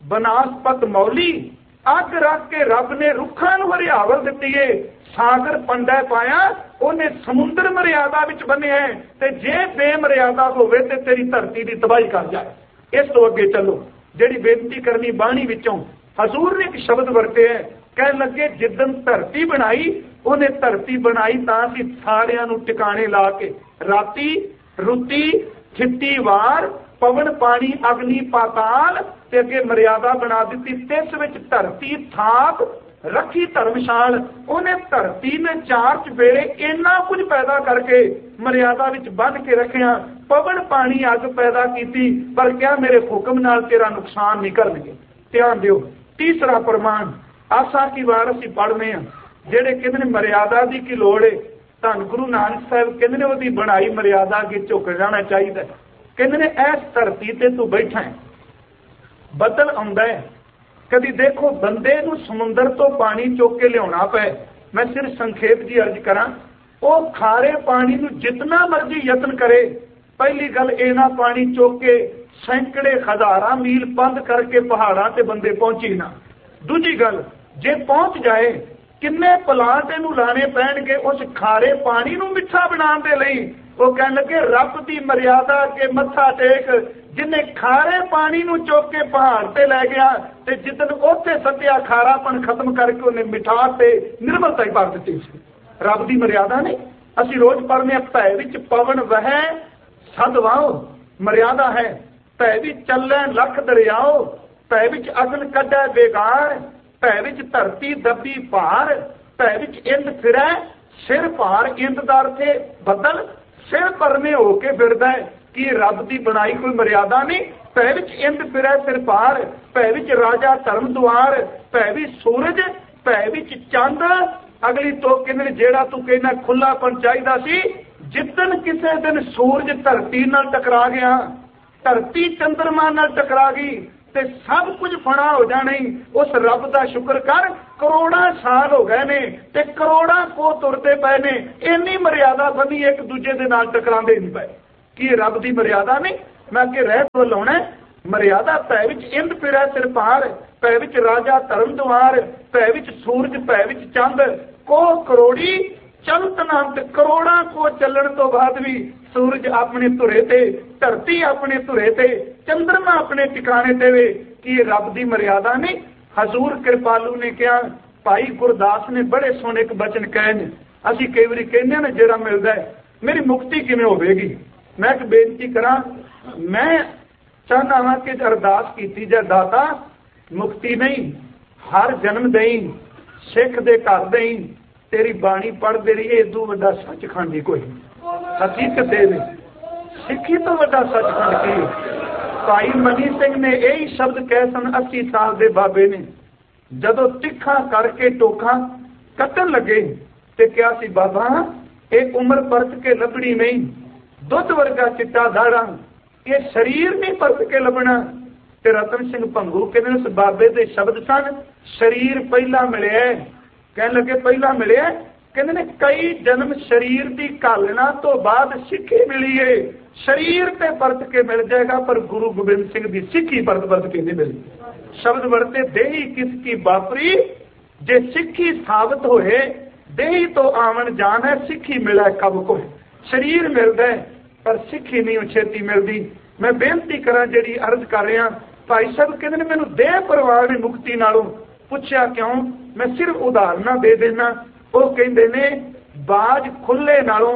ਬਨਾਸਪਤ ਮੌਲੀ। ਅੱਗ ਰੱਖ ਕੇ ਰੱਬ ਨੇ ਰੁੱਖਾਂ ਨੂੰ ਹਰਿਆਵਲ ਦਿੱਤੀ ਏ, ਸਾਗਰ ਪੰਡਾ ਪਾਇਆ, ਉਹਨੇ ਸਮੁੰਦਰ ਮਰਿਆਦਾ ਵਿੱਚ ਬੰਨਿਆ। ਤੇ ਜੇ ਬੇਮਰਿਆਦਾ ਹੋਵੇ ਤੇ ਤੇਰੀ ਧਰਤੀ ਦੀ ਤਬਾਹੀ ਕਰ ਜਾਏ। ਇਸ ਤੋਂ ਅੱਗੇ ਚੱਲੋ, ਜਿਹੜੀ ਬੇਨਤੀ ਕਰਨੀ ਬਾਣੀ ਵਿੱਚੋਂ ਹਜ਼ੂਰ ਨੇ ਇੱਕ ਸ਼ਬਦ ਵਰਤਿਆ, ਕਹਿਣ ਲੱਗੇ ਜਿੱਦਣ ਧਰਤੀ ਬਣਾਈ ਉਹਨੇ ਧਰਤੀ ਬਣਾਈ ਤਾਂ ਅਸੀਂ ਸਾਰਿਆਂ ਨੂੰ ਟਿਕਾਣੇ ਲਾ ਕੇ ਰਾਤੀ ਰੁੱਤੀ ਛਿੱਟੀ ਵਾਰ ਪਵਨ ਪਾਣੀ ਅਗਨੀ ਪਾਤਾਲ ਤੇ ਅੱਗੇ ਮਰਿਆਦਾ ਬਣਾ ਦਿੱਤੀ। ਤਿਸ ਵਿੱਚ ਧਰਤੀ ਥਾਪ ਰੱਖੀ ਧਰਮਸ਼ਾਲ। ਉਹਨੇ ਧਰਤੀ ਨੇ ਚਾਰ ਚੁਫੇਰੇ ਇੰਨਾ ਕੁਝ ਪੈਦਾ ਕਰਕੇ ਮਰਿਆਦਾ ਵਿੱਚ ਬੰਨ੍ਹ ਕੇ ਰੱਖਿਆ। ਪਵਨ ਪਾਣੀ ਅੱਗ ਪੈਦਾ ਕੀਤੀ, ਪਰ ਕਿਹਾ ਮੇਰੇ ਹੁਕਮ ਨਾਲ ਤੇਰਾ ਨੁਕਸਾਨ ਨਹੀਂ ਕਰਨਗੇ। ਧਿਆਨ ਦਿਓ, ਤੀਸਰਾ ਪ੍ਰਮਾਣ ਆਸਾ ਕੀ ਵਾਰ ਅਸੀਂ ਪੜ੍ਹਨੇ ਆ, ਜਿਹੜੇ ਕਹਿੰਦੇ ਨੇ ਮਰਿਆਦਾ ਦੀ ਕੀ ਲੋੜ ਹੈ। ਧੰਨ ਗੁਰੂ ਨਾਨਕ ਸਾਹਿਬ ਕਹਿੰਦੇ ਨੇ ਉਹਦੀ ਬਣਾਈ ਮਰਿਆਦਾ ਅੱਗੇ ਝੁਕ ਜਾਣਾ ਚਾਹੀਦਾ। ਕਹਿੰਦੇ ਨੇ ਇਸ ਧਰਤੀ ਤੇ ਤੂੰ ਬੈਠਾ ਹੈ, ਬੱਦਲ ਆਉਂਦਾ ਹੈ, ਕਦੀ ਦੇਖੋ ਬੰਦੇ ਨੂੰ ਸਮੁੰਦਰ ਤੋਂ ਪਾਣੀ ਚੁੱਕ ਕੇ ਲਿਆਉਣਾ ਪਏ। ਮੈਂ ਸਿਰਫ ਸੰਖੇਪ ਜੀ ਅਰਜ਼ ਕਰਾਂ, ਉਹ ਖਾਰੇ ਪਾਣੀ ਨੂੰ ਜਿਤਨਾ ਮਰਜ਼ੀ ਯਤਨ ਕਰੇ, ਪਹਿਲੀ ਗੱਲ ਇਹਨਾਂ ਪਾਣੀ ਚੁੱਕ ਕੇ ਸੈਂਕੜੇ ਹਜ਼ਾਰਾਂ ਮੀਲ ਬੰਦ ਕਰਕੇ ਪਹਾੜਾਂ ਤੇ ਬੰਦੇ ਪਹੁੰਚੀ ਨਾ। ਦੂਜੀ ਗੱਲ, ਜੇ ਪਹੁੰਚ ਜਾਏ ਕਿੰਨੇ ਪਲਾਂਟ ਇਹਨੂੰ ਲਾਣੇ ਪੈਣਗੇ ਉਸ ਖਾਰੇ ਪਾਣੀ ਨੂੰ ਮਿੱਠਾ ਬਣਾਉਣ ਦੇ ਲਈ। ਉਹ ਕਹਿਣ ਲੱਗੇ ਰੱਬ ਦੀ ਮਰਿਆਦਾ ਅੱਗੇ ਮੱਥਾ ਟੇਕ, ਜਿਹਨੇ ਖਾਰੇ ਪਾਣੀ ਨੂੰ ਚੁੱਕ ਕੇ ਪਹਾੜ ਤੇ ਲੈ ਗਿਆ ਤੇ ਜਿੱਦਣ ਉੱਥੇ ਸੱਤਿਆ ਖਾਰਾਪਣ ਖਤਮ ਕਰਕੇ ਉਹਨੇ ਮਿਠਾਸ ਤੇ ਨਿਰਮਲਤਾ ਹੀ ਭਰ ਦਿੱਤੀ ਸੀ। ਰੱਬ ਦੀ ਮਰਿਆਦਾ ਨਹੀਂ। ਅਸੀਂ ਰੋਜ਼ ਪੜ੍ਹਨੇ ਆ, ਭੈ ਵਿੱਚ ਪਵਨ ਵਹਿ ਸਦ ਵਾਓ, ਮਰਿਆਦਾ ਹੈ। ਭੈ ਵਿੱਚ ਚੱਲੇ ਲੱਖ ਦਰਿਆਓ, ਭੈ ਵਿੱਚ ਅਗਨ ਕੱਢੈ ਬੇਗਾਰ, ਭੈ ਵਿੱਚ ਧਰਤੀ ਦੱਬੀ ਭਾਰ, ਭੈ ਵਿੱਚ ਇੰਦ ਫਿਰੈ ਸਿਰ ਭਾਰ। ਇੰਦ ਦਾ ਅਰਥ ਹੈ ਬੱਦਲ, ਸਿਰ ਭਰਨੇ ਹੋ ਕੇ ਫਿਰਦਾ ਹੈ। ਕੀ ਰੱਬ ਦੀ ਬਣਾਈ ਕੋਈ ਮਰਿਆਦਾ ਨਹੀਂ। ਭੈ ਵਿੱਚ ਇੰਦ ਫਿਰੈ ਸਿਰ ਭਾਰ, ਭੈ ਵਿੱਚ ਰਾਜਾ ਧਰਮ ਦੁਆਰ, ਭੈ ਵਿੱਚ ਸੂਰਜ, ਭੈ ਵਿੱਚ ਚੰਦ। ਅਗਲੀ ਤੋਂ ਕਹਿੰਦੇ ਜਿਹੜਾ ਤੂੰ ਕਹਿੰਦਾ ਖੁੱਲਾਪਣ ਚਾਹੀਦਾ ਸੀ, ਜਿੱਦਣ ਕਿਸੇ ਦਿਨ ਸੂਰਜ ਧਰਤੀ ਨਾਲ ਟਕਰਾ ਗਿਆ, ਧਰਤੀ ਚੰਦਰਮਾ ਨਾਲ ਟਕਰਾ ਗਈ, ते सब कुछ फना हो जाना ही। उस रब का शुक्र कर, करोड़ा साल हो गए ने ते करोड़ा को तुरते पे ने, इन्नी मर्यादा बनी एक दूजे के नाल टकरांदे नहीं पे। कि रब की मर्यादा नहीं? मैं अगे रहत वल आउणा। मर्यादा भै विच इंद फिरै सिर भार, भै विच राजा धर्म द्वार, भै विच सूरज भै विच चंद, को करोड़ी चलत नंत। करोड़ा को चलण तो बाद भी सूरज अपने धुरे ते, धरती अपने धुरे ते, चंद्रमा अपने ठिकाने ते वे। कि रब की मर्यादा नहीं? हजूर कृपालू ने कहा, भाई गुरदास ने बड़े सोहने एक बचन कहे ने। असीं कई वारी कहने ना जेड़ा मिलदा है मेरी मुक्ति किवें होवेगी। मैं एक बेनती करा, मैं चाहना वा कि अरदास कीती जाए, दाता मुक्ति नहीं हर जन्म दई, सिख दे घर दई, तेरी बाणी पढ़ते रहिए, इदू वड्डा सचखंड ही कोई हकीकत है। सिक्खी तो वड्डा सचखंड की। भाई मनी सिंह ने यही शब्द कहे सन अस्सी साल के बाबे ने, जदों तिखा करके टोखा कट्टन लगे ते क्या सी, बाबा एक उम्र परत के लभनी नहीं, दुध वर्गा चिट्टा दाड़ा, ये शरीर नहीं परत के लभना। ते रतन सिंह भंगू कहते उस बाबे के शब्द सन, शरीर पहला मिले। कहने लगे पहला मिले, कहते ने कई जन्म शरीर की घालना तो बाद सिक्खी मिली है। शरीर ते परत के मिल जाएगा, पर गुरु गोबिंद सिंह की सिक्खी परत परत के नहीं मिली। शब्द वरते देही किसकी बापरी, जे सिक्खी साबित होए, देही तो आवन जान है, सिक्खी मिला कब को। शरीर मिलता है पर सिक्खी नहीं छेती मिलती। मैं बेनती करा जी अर्ज कर रहा, भाई साहब कहते मैनू देह परवाह ने मुक्ति नालों। पूछया क्यों? मैं सिर्फ उदाहरण दे देना। वो कहते ने बाज खुले नालों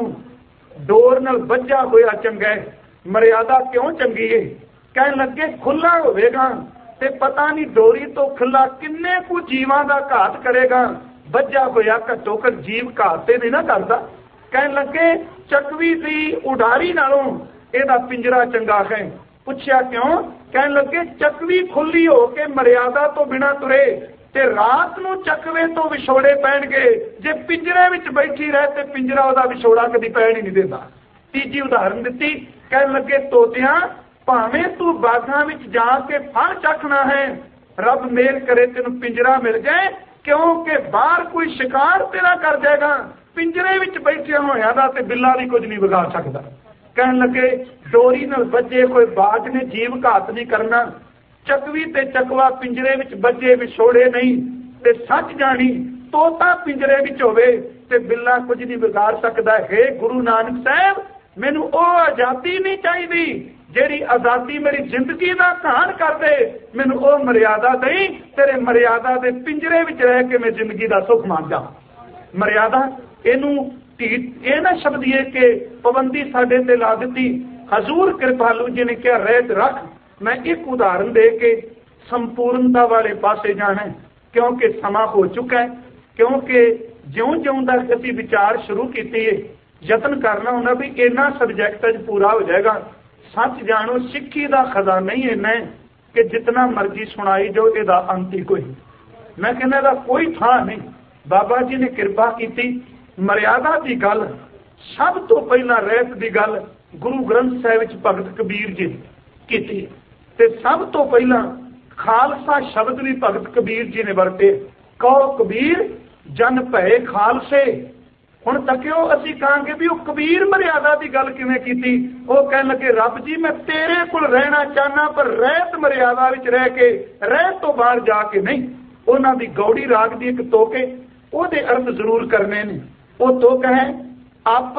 डोर नाल बज्जा होया चंगा है। मर्यादा क्यों चंगी है? कहने लगे खुला होवेगा ते पता नहीं डोरी तो खुला किन्ने कु जीवां दा घात करेगा। बज्जा होया घट्टो घट जीव घात ते नहीं ना करता। कहने लगे चकवी दी उडारी नालों एदा पिंजरा चंगा है। पूछया क्यों? कहने लगे चकवी खुली हो के मर्यादा तो बिना तुरे ते रात नूं चकवे तो विछोड़े पैणगे। जे पिंजरे विच बैठी रहे ते पिंजरा ओदा विछोड़ा कदी पैण ही नहीं देता। तीजी उदाहरण दिती, कहने लगे तोतियां भावें तू बागां विच जाके फल चखना है, रब मेल करे तेनू पिंजरा मिल जाए, क्योंकि बाहर कोई शिकार तेरा कर जाएगा। पिंजरे विच बैठे होया दा ते बिल्ला भी कुछ नहीं बिगाड़ सकता। कहने लगे डोरी नाल बजे कोई बाज ने जीव घात नहीं करना। चकवी ते चकवा पिंजरे विच बजे विछोड़े नहीं। ते सच जानी तोता पिंजरे विच होवे ते बिल्ला कुछ नहीं बिगाड़ सकता। है गुरु नानक साहब मैनू ओ आजादी नहीं चाहिए जेड़ी आजादी मेरी जिंदगी का घाण कर दे। मैनू ओ मर्यादा दई, तेरे मर्यादा दे पिंजरे विच रह के मैं जिंदगी का सुख मान जा। मर्यादा इनू ये ना शब्द ये कि पाबंदी साडे ते ला दी। हजूर कृपालू जी ने क्या रहत रख। मैं एक उदाहरण दे के संपूर्णता वाले पासे जाना है, क्योंकि समा हो चुका है। क्योंकि ज्यों ज्यों तक असी विचार शुरू किए यतन करना होना भी इन्ना सबजैक्ट अज पूरा हो जाएगा। सच जानो सिक्खी का खजाना ही इन्ना है कि जितना मर्जी सुनाई जाओ इसका अंत ही कोई। मैं कहना दा कोई था नहीं। बाबा जी ने कृपा की। मर्यादा की गल सब तो पहला रहत की गल गुरु ग्रंथ साहिब भगत कबीर जी की। ते सब तो पहला खालसा शब्द भी भगत कबीर जी ने वरते। कहो कबीर जन भय खालसे। हुण तकियो असीं कहांगे भी वो कबीर मर्यादा की गल किवें कीती। वो कहण लगे रब जी मैं तेरे कोल रहना चाहना, पर रहत मर्यादा विच रह के, रहत तो बाहर जाके नहीं। उन्हां दी गौड़ी राग दी एक तोके ओहदे अर्थ जरूर करने ने। वो तोक है अप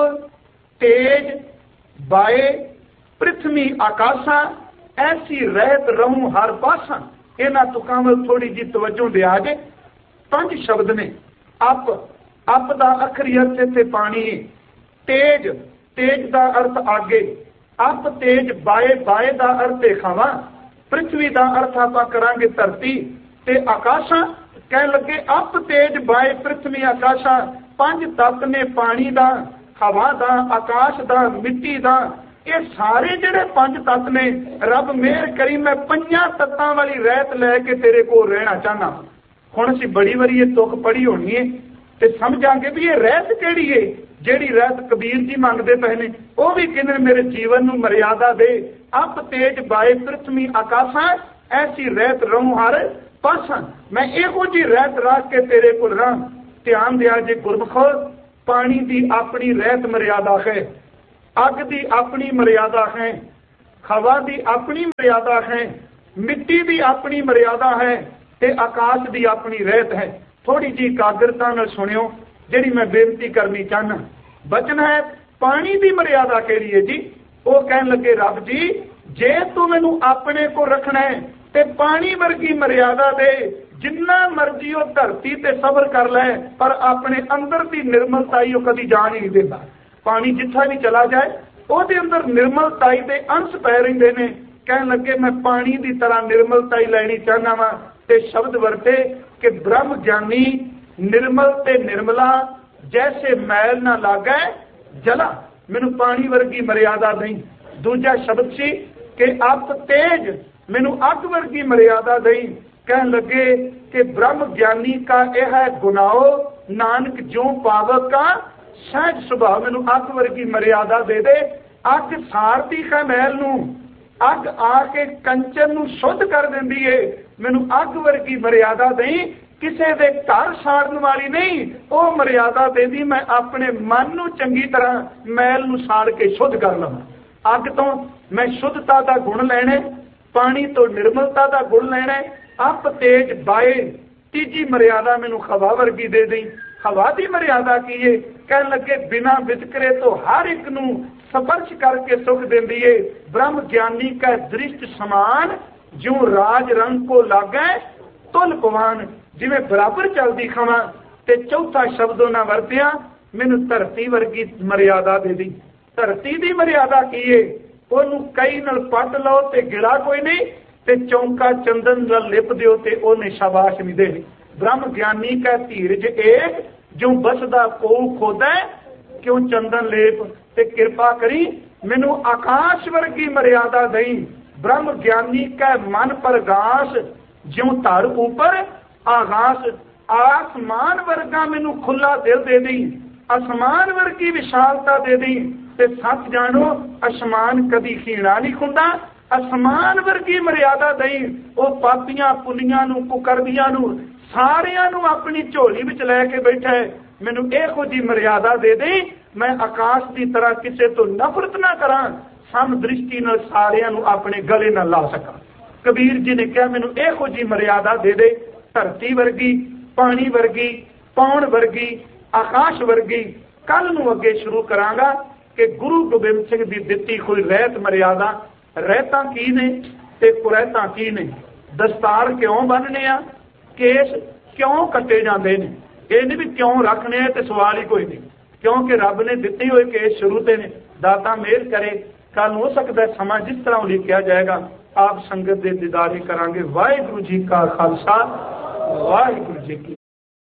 तेज बाए पृथ्वी आकाशा, ऐसी रहत रहूं हर पासा। इन्हां तुकां वल थोड़ी जी तवज्जो दे आ गए। पंज शब्द ने। अप अप दा अखरी अर्थ इत्थे पानी है। तेज तेज दा अर्थ आगे। अप तेज बाए बाए दा अर्थ खावा। पृथ्वी दा अर्थ आपां करांगे धरती। ते आकाशा कहण लगे अप तेज बाए पृथ्वी आकाशा। पंज तत्त ने पानी दा, हवा दा, आकाश दा, मिट्टी दा। ये सारे जिहड़े पंज तत्त ने रब मेहर करी मैं पंजां तत्तां वाली रहत लैके तेरे कोल रहना चाहना। हुण असीं बड़ी वारी ये तुक पढ़ी होनी है ते समझांगे भी ये रहत किहड़ी है जिहड़ी रहत कबीर जी मंगदे पए ने। वो भी कहंदे मेरे जीवन नूं मर्यादा दे। अप तेज बाए पृथ्वी आकाशा, ऐसी रहत रहूं हर पासा। मैं इहो जी रहत रख के तेरे को रहां। ध्यान दिया जे गुरमुख, पानी की अपनी रहत मर्यादा है, अग की अपनी मर्यादा है, हवा की अपनी मर्यादा है, मिट्टी की अपनी मर्यादा है, ते आकाश की अपनी रहत है। थोड़ी जी एकाग्रता नाल सुनियो जिहड़ी मैं बेनती करनी चाहना। बचन है पानी की मर्यादा केड़ी है जी? वो कहन लगे रब जी जे तू मैनू अपने को रखना है ते पानी वर्गी मर्यादा दे, जिन्ना मर्जी वो धरती ते सबर कर ले, पर अपने अंदर की निर्मलताई वो कभी जान ही नहीं देता। पानी जिथा भी चला जाए ਉਹਦੇ अंदर निर्मलताई के अंश पै रहिंदे ने। कहन लगे मैं पानी की तरह निर्मलताई लैनी चाहना वा, ते शब्द वरते कि ब्रह्म ज्ञानी निर्मल ते निर्मला, जैसे मैल ना लागे जला, मैनू पानी वर्गी मर्यादा नहीं। दूजा शब्द सी कि अप तेज, मैनू अग वर्गी मर्यादा नहीं। कहन लगे कि ब्रह्म ज्ञानी का यह है गुनाहो, नानक जो पावक का सहज सुभाव, मैनू अग वर्गी मर्यादा दे दे। अग सारती है मैल नू, अग आके कंचन नू शुद्ध कर देंदी है, मैनू अग वर्गी मर्यादा नहीं। किसी दे घर साड़न वाली नहीं, वो मर्यादा दे दी मैं अपने मन नू चंगी तरह मैल नू साड़ के शुद्ध कर लवां। अग तो मैं शुद्धता का गुण लैना, पानी तो निर्मलता का गुण लैना। अप तेज बाए, तीजी मर्यादा मैनू हवा वर्गी दे दी। हवा की मर्यादा की है? कहन लगे बिना वितकरे तो हर एक नू स्पर्श करके सुख देंदी है। ब्रह्म ज्ञानी का दृष्ट समान, जो राज रंग को लागे तुल पवान, जिवें बराबर चलती खवा। ते चौथा शब्दों ना वरतिया, मैनू धरती वर्गी मर्यादा दे दी। धरती की मर्यादा की है? ओनू कई नाल पट लो ते गिला कोई नहीं, ते चौंका चंदन नाल लिप दिओ ते ओने शाबाश नहीं देनी। ब्रह्म ज्ञानी का धीरज एक, जो बसदा को खोदा क्यों चंदन लेप, ते कृपा करी मैनू आकाश वर्गी मर्यादा दई। ब्रह्म ज्ञानी का मन प्रगाश, ज्यों धर ऊपर आकाश, आसमान वर्गा मैनू खुला दिल दे दी, आसमान वर्गी विशालता दे दी। ते सच जानो आसमान कदी खीणा नहीं खुंदा, आसमान वर्गी मर्यादा दई। वो पापियां पुनियां नू कुकरदियां नू सारियां नू अपनी झोली विच लैके बैठा है। मैनू इहो जी मर्यादा दे दे, मैं आकाश की तरह किसी तो नफरत ना करा, सम दृष्टि नाल सारियां नू अपने गले नाल ला सका। कबीर जी ने कहा मैनू इहो जी मर्यादा दे दे, धरती वर्गी, पानी वर्गी, पौन वर्गी, आकाश वर्गी। कल नू अगे शुरू करांगा कि गुरु गोबिंद सिंह की दिती कोई रहत मर्यादा, रहता की ने ते कुरैता की ने, दस्तार क्यों बनने आ, केस क्यों कटे जाते हैं, ये नहीं भी क्यों रखने तो सवाल ही कोई नहीं, क्योंकि रब ने दिते हुए केस शुरू से ने। दाता मेहर करे, कल हो सकता है समा जिस तरह लिखा जाएगा आप संगत के दीदारे करांगे। वाहिगुरू जी का खालसा, वाहिगुरू जी की